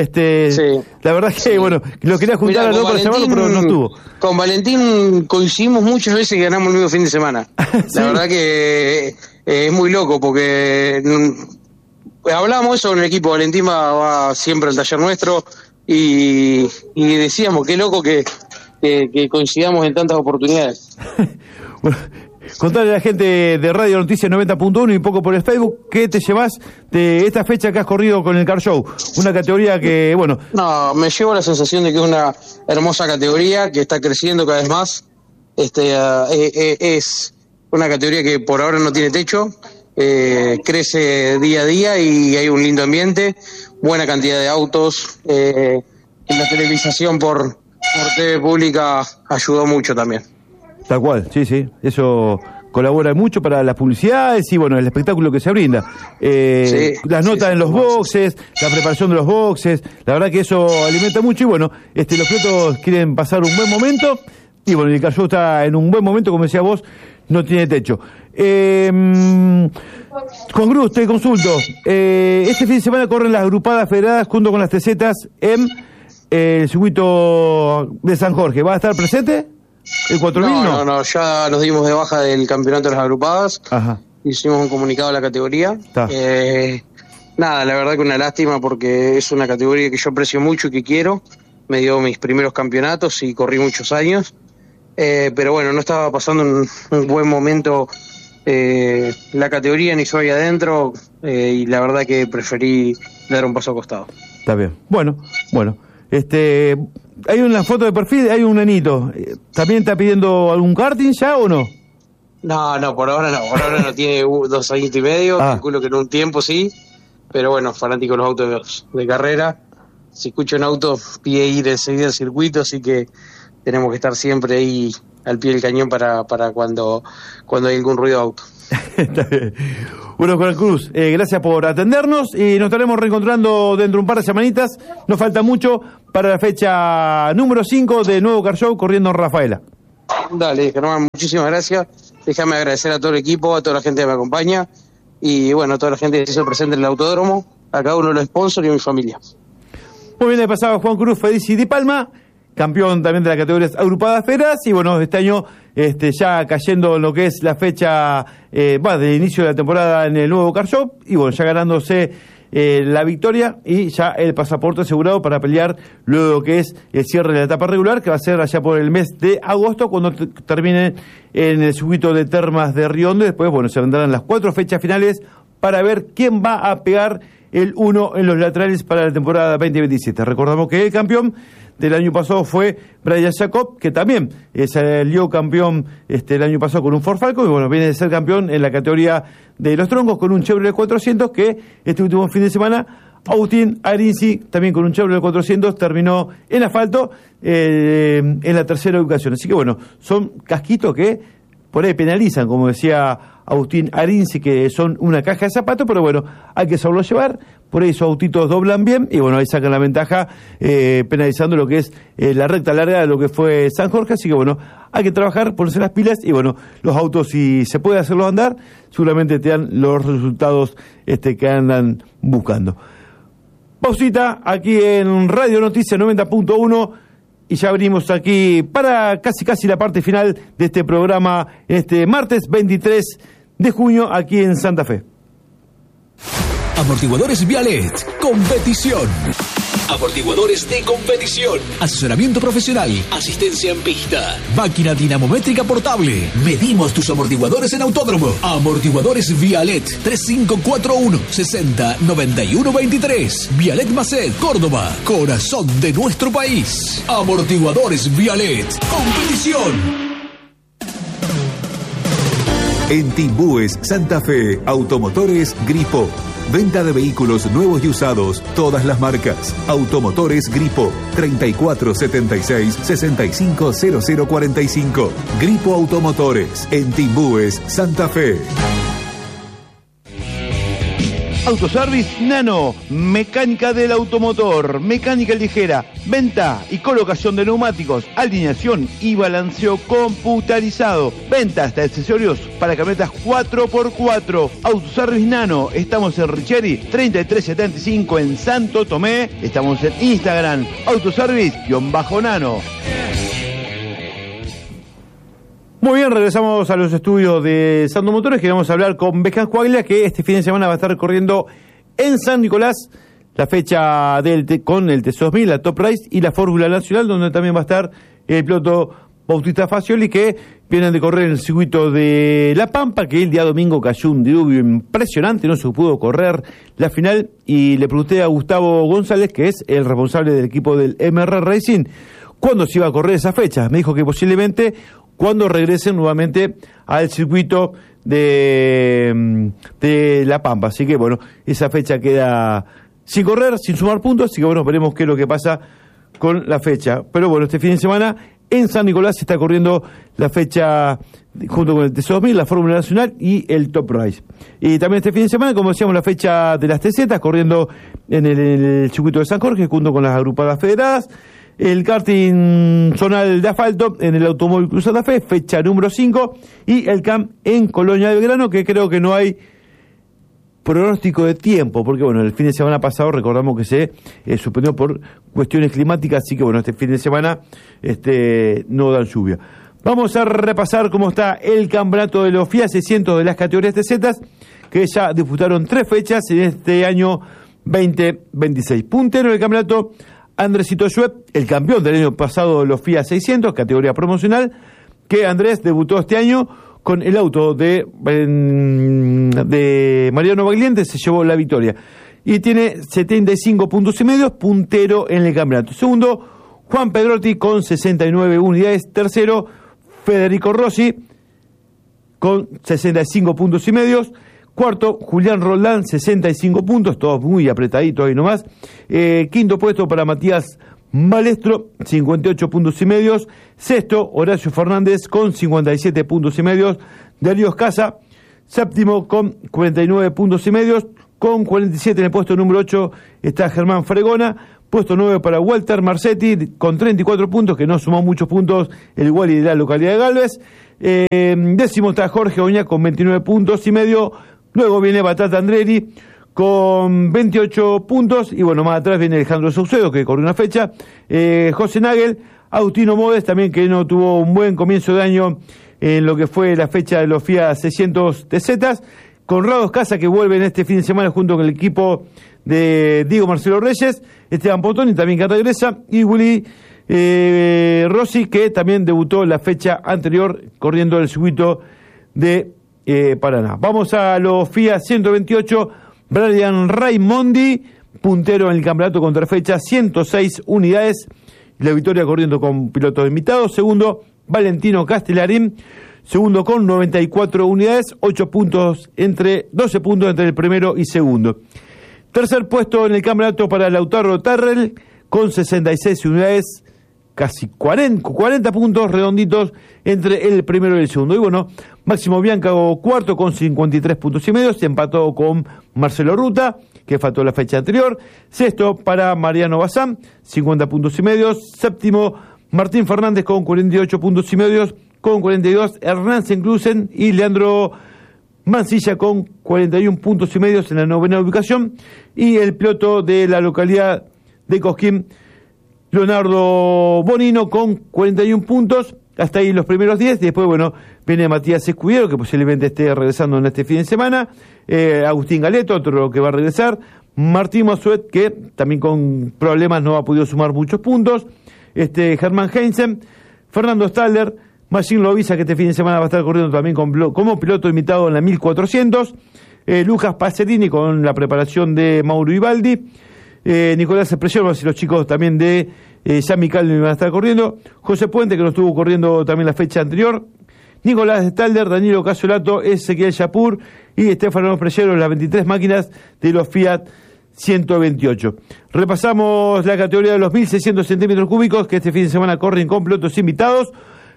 La verdad que, bueno, lo quería juntar a loco para llamarlo, pero no estuvo. Con Valentín coincidimos muchas veces que ganamos el mismo fin de semana. ¿Sí? La verdad que es muy loco porque hablamos eso en el equipo. Valentín va siempre al taller nuestro y decíamos, qué loco que coincidamos en tantas oportunidades. Bueno, contarle a la gente de Radio Noticias 90.1 y un poco por el Facebook, ¿qué te llevas de esta fecha que has corrido con el Car Show? Una categoría que, bueno... No, me llevo la sensación de que es una hermosa categoría, que está creciendo cada vez más. Es una categoría que por ahora no tiene techo, crece día a día y hay un lindo ambiente, buena cantidad de autos, la televisación por TV pública ayudó mucho también. Tal cual, sí, eso colabora mucho para las publicidades y bueno, el espectáculo que se brinda. Las notas en los boxes, la preparación de los boxes, la verdad que eso alimenta mucho y bueno, los pilotos quieren pasar un buen momento y bueno, el Car Show está en un buen momento, como decías vos, no tiene techo. Con Cruz, te consulto, este fin de semana corren las agrupadas federadas junto con las TZs en el circuito de San Jorge. ¿Va a estar presente? ¿El 4000 no, ya nos dimos de baja del campeonato de las agrupadas. Ajá. Hicimos un comunicado a la categoría. Nada, la verdad que una lástima porque es una categoría que yo aprecio mucho y que quiero. Me dio mis primeros campeonatos y corrí muchos años. Pero bueno, no estaba pasando un buen momento la categoría ni yo ahí adentro y la verdad que preferí dar un paso al costado. Está bien. Bueno. Hay una foto de perfil, hay un nenito. ¿También está pidiendo algún karting ya o no? No, por ahora no. Por ahora no tiene 2 años y medio. Calculo que en un tiempo sí. Pero bueno, fanático de los autos de carrera. Si escucha un auto, pide ir enseguida al circuito. Así que tenemos que estar siempre ahí al pie del cañón para cuando hay algún ruido de auto. Bueno, Juan Cruz, gracias por atendernos y nos estaremos reencontrando dentro de un par de semanitas. Nos falta mucho para la fecha número 5 de Nuevo Car Show corriendo en Rafaela. Dale, Germán, muchísimas gracias. Déjame agradecer a todo el equipo, a toda la gente que me acompaña y bueno, a toda la gente que se hizo presente en el autódromo, a cada uno de los sponsors y a mi familia. Muy bien, le pasaba Juan Cruz Federici Di Palma, campeón también de las categorías agrupadas feras, y bueno, este año ya cayendo en lo que es la fecha del inicio de la temporada en el Nuevo Car Show, y bueno, ya ganándose la victoria y ya el pasaporte asegurado para pelear luego que es el cierre de la etapa regular, que va a ser allá por el mes de agosto, cuando termine en el circuito de Termas de Riondo, y después, bueno, se vendrán las 4 fechas finales para ver quién va a pegar el 1 en los laterales para la temporada 2027. Recordamos que el campeón del año pasado fue Brian Jacob, que también salió campeón el año pasado con un Ford Falcon, y bueno, viene de ser campeón en la categoría de los troncos con un Chevrolet 400, que este último fin de semana Agustín Arinzi, también con un Chevrolet 400, terminó en asfalto en la tercera ubicación. Así que bueno, son casquitos que por ahí penalizan, como decía Agustín Arinzi, que son una caja de zapatos, pero bueno, hay que saberlo llevar. Por ahí esos autitos doblan bien y bueno, ahí sacan la ventaja penalizando lo que es la recta larga de lo que fue San Jorge. Así que bueno, hay que trabajar, ponerse las pilas y bueno, los autos, si se puede hacerlos andar, seguramente te dan los resultados que andan buscando. Pausita aquí en Radio Noticias 90.1 y ya venimos aquí para casi la parte final de este programa este martes 23 de junio aquí en Santa Fe. Amortiguadores Vialet, competición. Amortiguadores de competición. Asesoramiento profesional. Asistencia en pista. Máquina dinamométrica portable. Medimos tus amortiguadores en autódromo. Amortiguadores Vialet. 3541 60 91 23. Vialet Macet, Córdoba. Corazón de nuestro país. Amortiguadores Vialet. Competición. En Timbúes, Santa Fe, Automotores Gripo. Venta de vehículos nuevos y usados, todas las marcas. Automotores Gripo, 3476-650045. Gripo Automotores, en Timbúes, Santa Fe. Autoservice Nano, mecánica del automotor, mecánica ligera, venta y colocación de neumáticos, alineación y balanceo computarizado, venta hasta accesorios para camionetas 4x4. Autoservice Nano, estamos en Richeri 3375 en Santo Tomé, estamos en Instagram, autoservice-nano. Muy bien, regresamos a los estudios de Santo Motores, que vamos a hablar con Bejan Coaglia, que este fin de semana va a estar corriendo en San Nicolás la fecha con el TC2000, la Top Race y la Fórmula Nacional, donde también va a estar el piloto Bautista Facioli, que vienen de correr en el circuito de La Pampa, que el día domingo cayó un diluvio impresionante, no se pudo correr la final, y le pregunté a Gustavo González, que es el responsable del equipo del MR Racing, cuándo se iba a correr esa fecha. Me dijo que posiblemente cuando regresen nuevamente al circuito de La Pampa. Así que bueno, esa fecha queda sin correr, sin sumar puntos, así que bueno, veremos qué es lo que pasa con la fecha. Pero bueno, este fin de semana en San Nicolás se está corriendo la fecha junto con el TC2000, la Fórmula Nacional y el Top Race. Y también este fin de semana, como decíamos, la fecha de las TZ, corriendo en el circuito de San Jorge junto con las agrupadas federadas. El karting zonal de asfalto en el Automóvil Club Santa Fe, fecha número 5, y el CAM en Colonia del Grano, que creo que no hay pronóstico de tiempo, porque bueno, el fin de semana pasado recordamos que se suspendió por cuestiones climáticas, así que bueno, este fin de semana no dan lluvia. Vamos a repasar cómo está el campeonato de los FIA 600 de las categorías TZ, que ya disputaron 3 fechas en este año 2026. Puntero del campeonato, Andresito Schweb, el campeón del año pasado de los FIA 600, categoría promocional, que Andrés debutó este año con el auto de Mariano Bagliente, se llevó la victoria. Y tiene 75 puntos y medio, puntero en el campeonato. Segundo, Juan Pedrotti con 69 unidades. Tercero, Federico Rossi con 65 puntos y medios. Cuarto, Julián Roldán, 65 puntos, todos muy apretaditos ahí nomás. Quinto puesto para Matías Balestro, 58 puntos y medios. Sexto, Horacio Fernández con 57 puntos y medios. Darío Escasa, séptimo con 49 puntos y medios. Con 47 en el puesto número 8 está Germán Fregona. Puesto 9 para Walter Marcetti con 34 puntos, que no sumó muchos puntos, el igual y de la localidad de Galvez. Décimo está Jorge Oña con 29 puntos y medio. Luego viene Batata Andreri con 28 puntos. Y bueno, más atrás viene Alejandro Saucedo, que corrió una fecha. José Nagel, Agustino Modes, también que no tuvo un buen comienzo de año en lo que fue la fecha de los FIA 600 TZ. Conrado Escasa, que vuelve en este fin de semana junto con el equipo de Diego Marcelo Reyes. Esteban Potoni también que regresa. Y Willy Rossi, que también debutó la fecha anterior corriendo el circuito de Paraná. Vamos a los FIA 128. Brian Raimondi, puntero en el campeonato contra fecha, 106 unidades. La victoria corriendo con pilotos invitados. Segundo, Valentino Castellarín. Segundo con 94 unidades, 12 puntos entre el primero y segundo. Tercer puesto en el campeonato para Lautaro Terrell con 66 unidades, casi 40 puntos redonditos entre el primero y el segundo. Y bueno, Máximo Bianca cuarto con 53 puntos y medio, se empató con Marcelo Ruta, que faltó la fecha anterior. Sexto para Mariano Bazán, 50 puntos y medios. Séptimo, Martín Fernández con 48 puntos y medios. Con 42, Hernán Senclusen y Leandro Mancilla con 41 puntos y medios en la novena ubicación. Y el piloto de la localidad de Cosquín, Leonardo Bonino, con 41 puntos. Hasta ahí los primeros 10. Después, bueno, viene Matías Escudero, que posiblemente esté regresando en este fin de semana. Agustín Galeto, otro que va a regresar. Martín Masuet, que también con problemas no ha podido sumar muchos puntos. Germán Heinzen, Fernando Staller, Machine Loviza, que este fin de semana va a estar corriendo también como piloto invitado en la 1400. Lucas Pacerini con la preparación de Mauro Ibaldi. Nicolás Expresión, y los chicos también de San Miguel van a estar corriendo. José Puente, que no estuvo corriendo también la fecha anterior. Nicolás Stalder, Danilo Casolato, Ezequiel Yapur y Estefano Preyero, las 23 máquinas de los Fiat 128. Repasamos la categoría de los 1.600 centímetros cúbicos, que este fin de semana corren con pilotos invitados.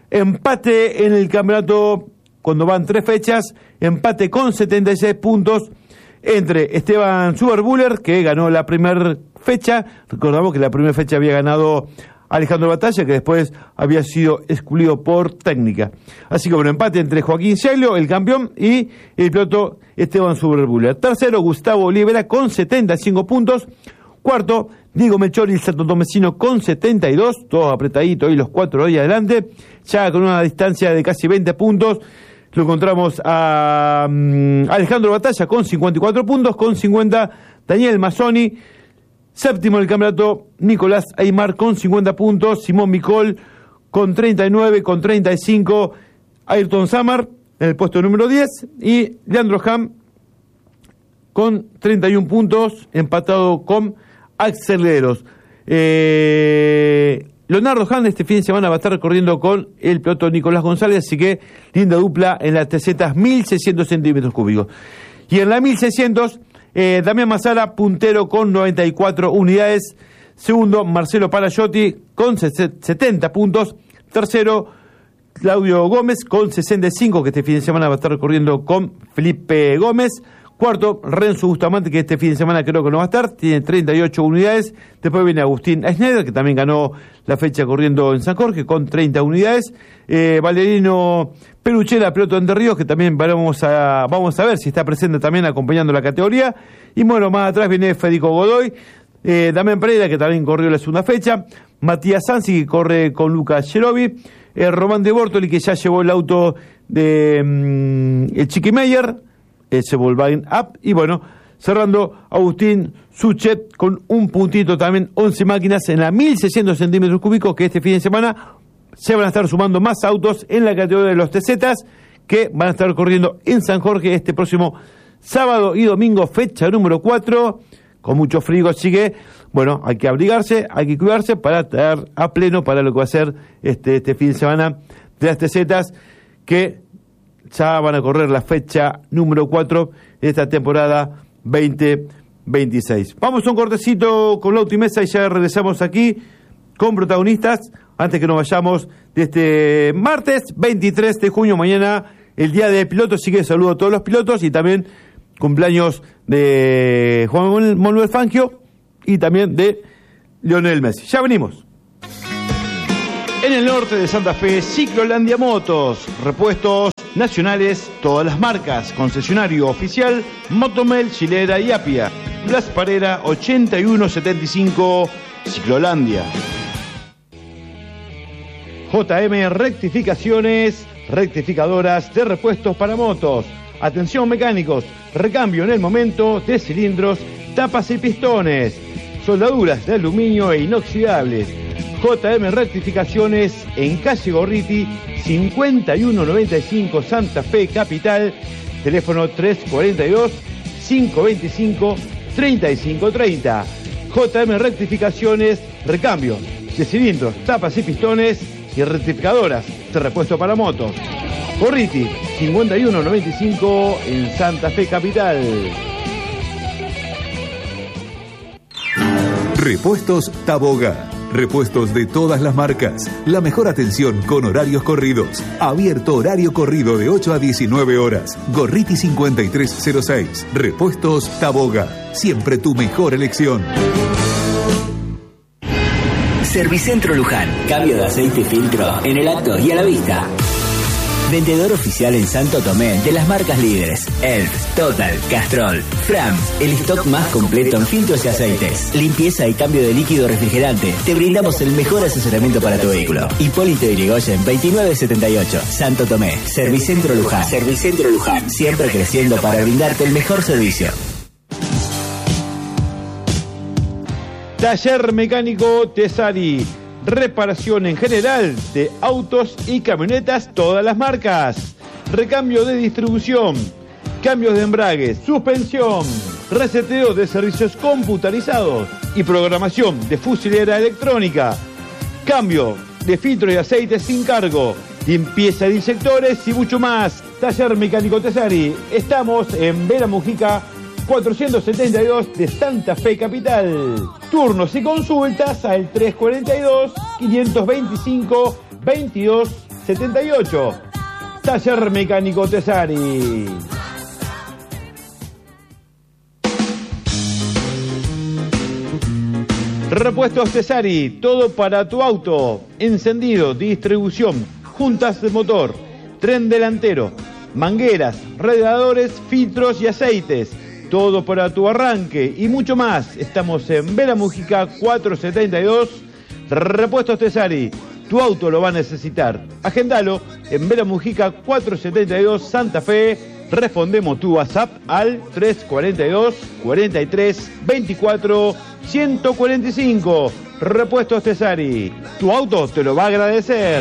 Empate en el campeonato cuando van 3 fechas, empate con 76 puntos entre Esteban Zuberbuller, que ganó la primera fecha. Recordamos que la primera fecha había ganado Alejandro Batalla, que después había sido excluido por técnica. Así que bueno, empate entre Joaquín Ciaglio, el campeón, y el piloto Esteban Zuberbuller. Tercero, Gustavo Olivera con 75 puntos. Cuarto, Diego Melchor y el santotomecino con 72, todos apretaditos y los 4 ahí adelante, ya con una distancia de casi 20 puntos. Lo encontramos a Alejandro Batalla con 54 puntos, con 50 Daniel Mazzoni. Séptimo en el campeonato, Nicolás Aymar con 50 puntos, Simón Micol con 39, con 35 Ayrton Samar en el puesto número 10 y Leandro Ham con 31 puntos, empatado con Acceleros. Leonardo Han este fin de semana va a estar corriendo con el piloto Nicolás González, así que linda dupla en las TZ 1.600 centímetros cúbicos. Y en la 1.600, Damián Mazara, puntero con 94 unidades. Segundo, Marcelo Parayotti con 70 puntos. Tercero, Claudio Gómez con 65, que este fin de semana va a estar corriendo con Felipe Gómez. Cuarto, Renzo Bustamante, que este fin de semana creo que no va a estar, tiene 38 unidades. Después viene Agustín Schneider, que también ganó la fecha corriendo en San Jorge, con 30 unidades. Valerino Peruchela, piloto de Entre Ríos, que también vamos a ver si está presente también acompañando la categoría. Y bueno, más atrás viene Federico Godoy, Damián Pereira, que también corrió la segunda fecha. Matías Sansi, que corre con Lucas Cherovi. Román de Bortoli, que ya llevó el auto de el Chiqui Meyer, ese Volkswagen Up. Y bueno, cerrando, Agustín Suchet con un puntito también, 11 máquinas en la 1.600 centímetros cúbicos, que este fin de semana se van a estar sumando más autos en la categoría de los TZs, que van a estar corriendo en San Jorge este próximo sábado y domingo, fecha número 4, con mucho frío, así que bueno, hay que abrigarse, hay que cuidarse para estar a pleno para lo que va a ser este fin de semana de las TZs, que ya van a correr la fecha número 4 de esta temporada 2026. Vamos a un cortecito con Lauto y Mesa y ya regresamos aquí con protagonistas. antes que nos vayamos de este martes 23 de junio, mañana el día del piloto, así que saludo a todos los pilotos y también cumpleaños de Juan Manuel Fangio y también de Lionel Messi. Ya venimos. En el norte de Santa Fe, Ciclolandia Motos, repuestos nacionales, todas las marcas, concesionario oficial, Motomel, Chilera y Apia. Blas Parera 8175, Ciclolandia. JM Rectificaciones, rectificadoras de repuestos para motos. Atención mecánicos, recambio en el momento de cilindros, tapas y pistones, soldaduras de aluminio e inoxidables. JM Rectificaciones en calle Gorriti 5195 Santa Fe Capital, teléfono 342-525-3530. JM Rectificaciones, recambio de cilindros, tapas y pistones y rectificadoras de repuesto para motos. Gorriti 5195 en Santa Fe Capital. Repuestos Taboga. Repuestos de todas las marcas. La mejor atención con horarios corridos. Abierto horario corrido de 8 a 19 horas. Gorriti 5306. Repuestos Taboga. Siempre tu mejor elección. Servicentro Luján. Cambio de aceite y filtro en el acto y a la vista. Vendedor oficial en Santo Tomé de las marcas líderes Elf, Total, Castrol, Fram. El stock más completo en filtros y aceites. Limpieza y cambio de líquido refrigerante. Te brindamos el mejor asesoramiento para tu vehículo. Hipólito Yrigoyen 2978, Santo Tomé. Servicentro Luján. Servicentro Luján. Siempre creciendo para brindarte el mejor servicio. Taller Mecánico Tesari. Reparación en general de autos y camionetas, todas las marcas. Recambio de distribución, cambios de embragues, suspensión, reseteo de servicios computarizados y programación de fusilera electrónica. Cambio de filtro y aceite sin cargo, limpieza de inyectores y mucho más. Taller Mecánico Tesari. Estamos en Vera Mujica 472 de Santa Fe Capital. Turnos y consultas al 342-525-2278. Taller Mecánico Tesari. Repuestos Tesari, todo para tu auto. Encendido, distribución, juntas de motor, tren delantero, mangueras, radiadores, filtros y aceites. Todo para tu arranque y mucho más. Estamos en Vera Mujica 472. Repuestos Tesari. Tu auto lo va a necesitar. Agendalo en Vera Mujica 472 Santa Fe. Respondemos tu WhatsApp al 342 43 24 145. Repuestos Tesari. Tu auto te lo va a agradecer.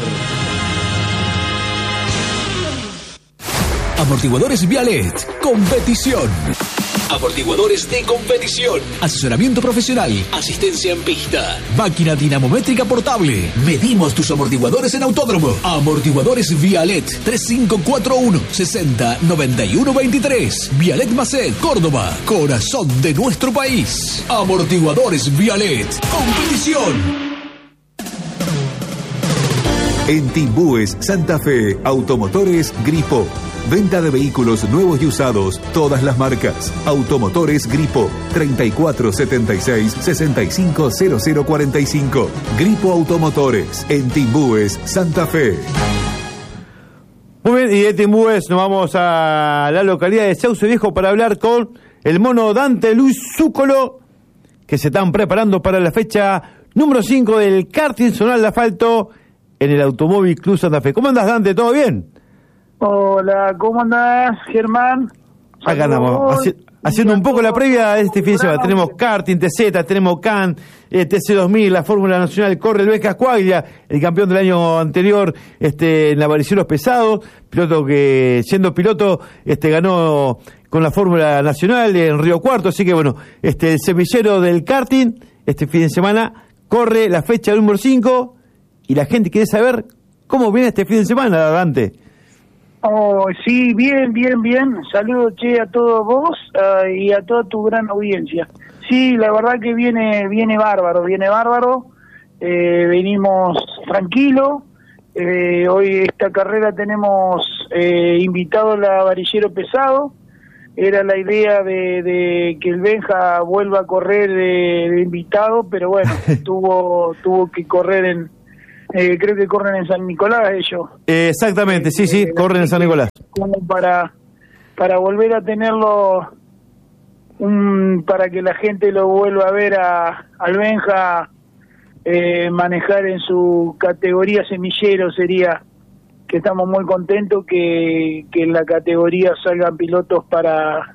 Amortiguadores Vialet. Competición. Amortiguadores de competición. Asesoramiento profesional. Asistencia en pista. Máquina dinamométrica portable. Medimos tus amortiguadores en autódromo. Amortiguadores Vialet. 3541 60 91 23. Vialet Macet, Córdoba. Corazón de nuestro país. Amortiguadores Vialet. Competición. En Timbúes, Santa Fe, Automotores Gripo. Venta de vehículos nuevos y usados, todas las marcas. Automotores Gripo, 3476-650045. Gripo Automotores, en Timbúes, Santa Fe. Muy bien, y de Timbúes nos vamos a la localidad de Sauce Viejo para hablar con el mono Dante Luis Zúcolo, que se están preparando para la fecha número 5 del karting zonal de asfalto en el Automóvil Club Santa Fe. ¿Cómo andas, Dante? ¿Todo bien? Hola, ¿cómo andás, Germán? Acá andamos, haciendo un poco la previa de este fin de semana. Tenemos karting, TZ, tenemos CAN, TC2000, la Fórmula Nacional, corre el Vesca Squaglia, el campeón del año anterior en la Varicielos Pesados, piloto que, siendo piloto, ganó con la Fórmula Nacional en Río Cuarto, así que bueno, el semillero del karting, este fin de semana, corre la fecha número 5, y la gente quiere saber cómo viene este fin de semana, Dante. Oh, sí, bien. Saludos, a todos vos y a toda tu gran audiencia. Sí, la verdad que viene bárbaro. Venimos tranquilo. Hoy esta carrera tenemos invitado la varillero pesado. Era la idea de que el Benja vuelva a correr de invitado, pero bueno, tuvo que correr creo que corren en San Nicolás ellos. Exactamente, sí, corren en San Nicolás. Como para volver a tenerlo, para que la gente lo vuelva a ver al Benja manejar en su categoría semillero, sería que estamos muy contentos que en la categoría salgan pilotos para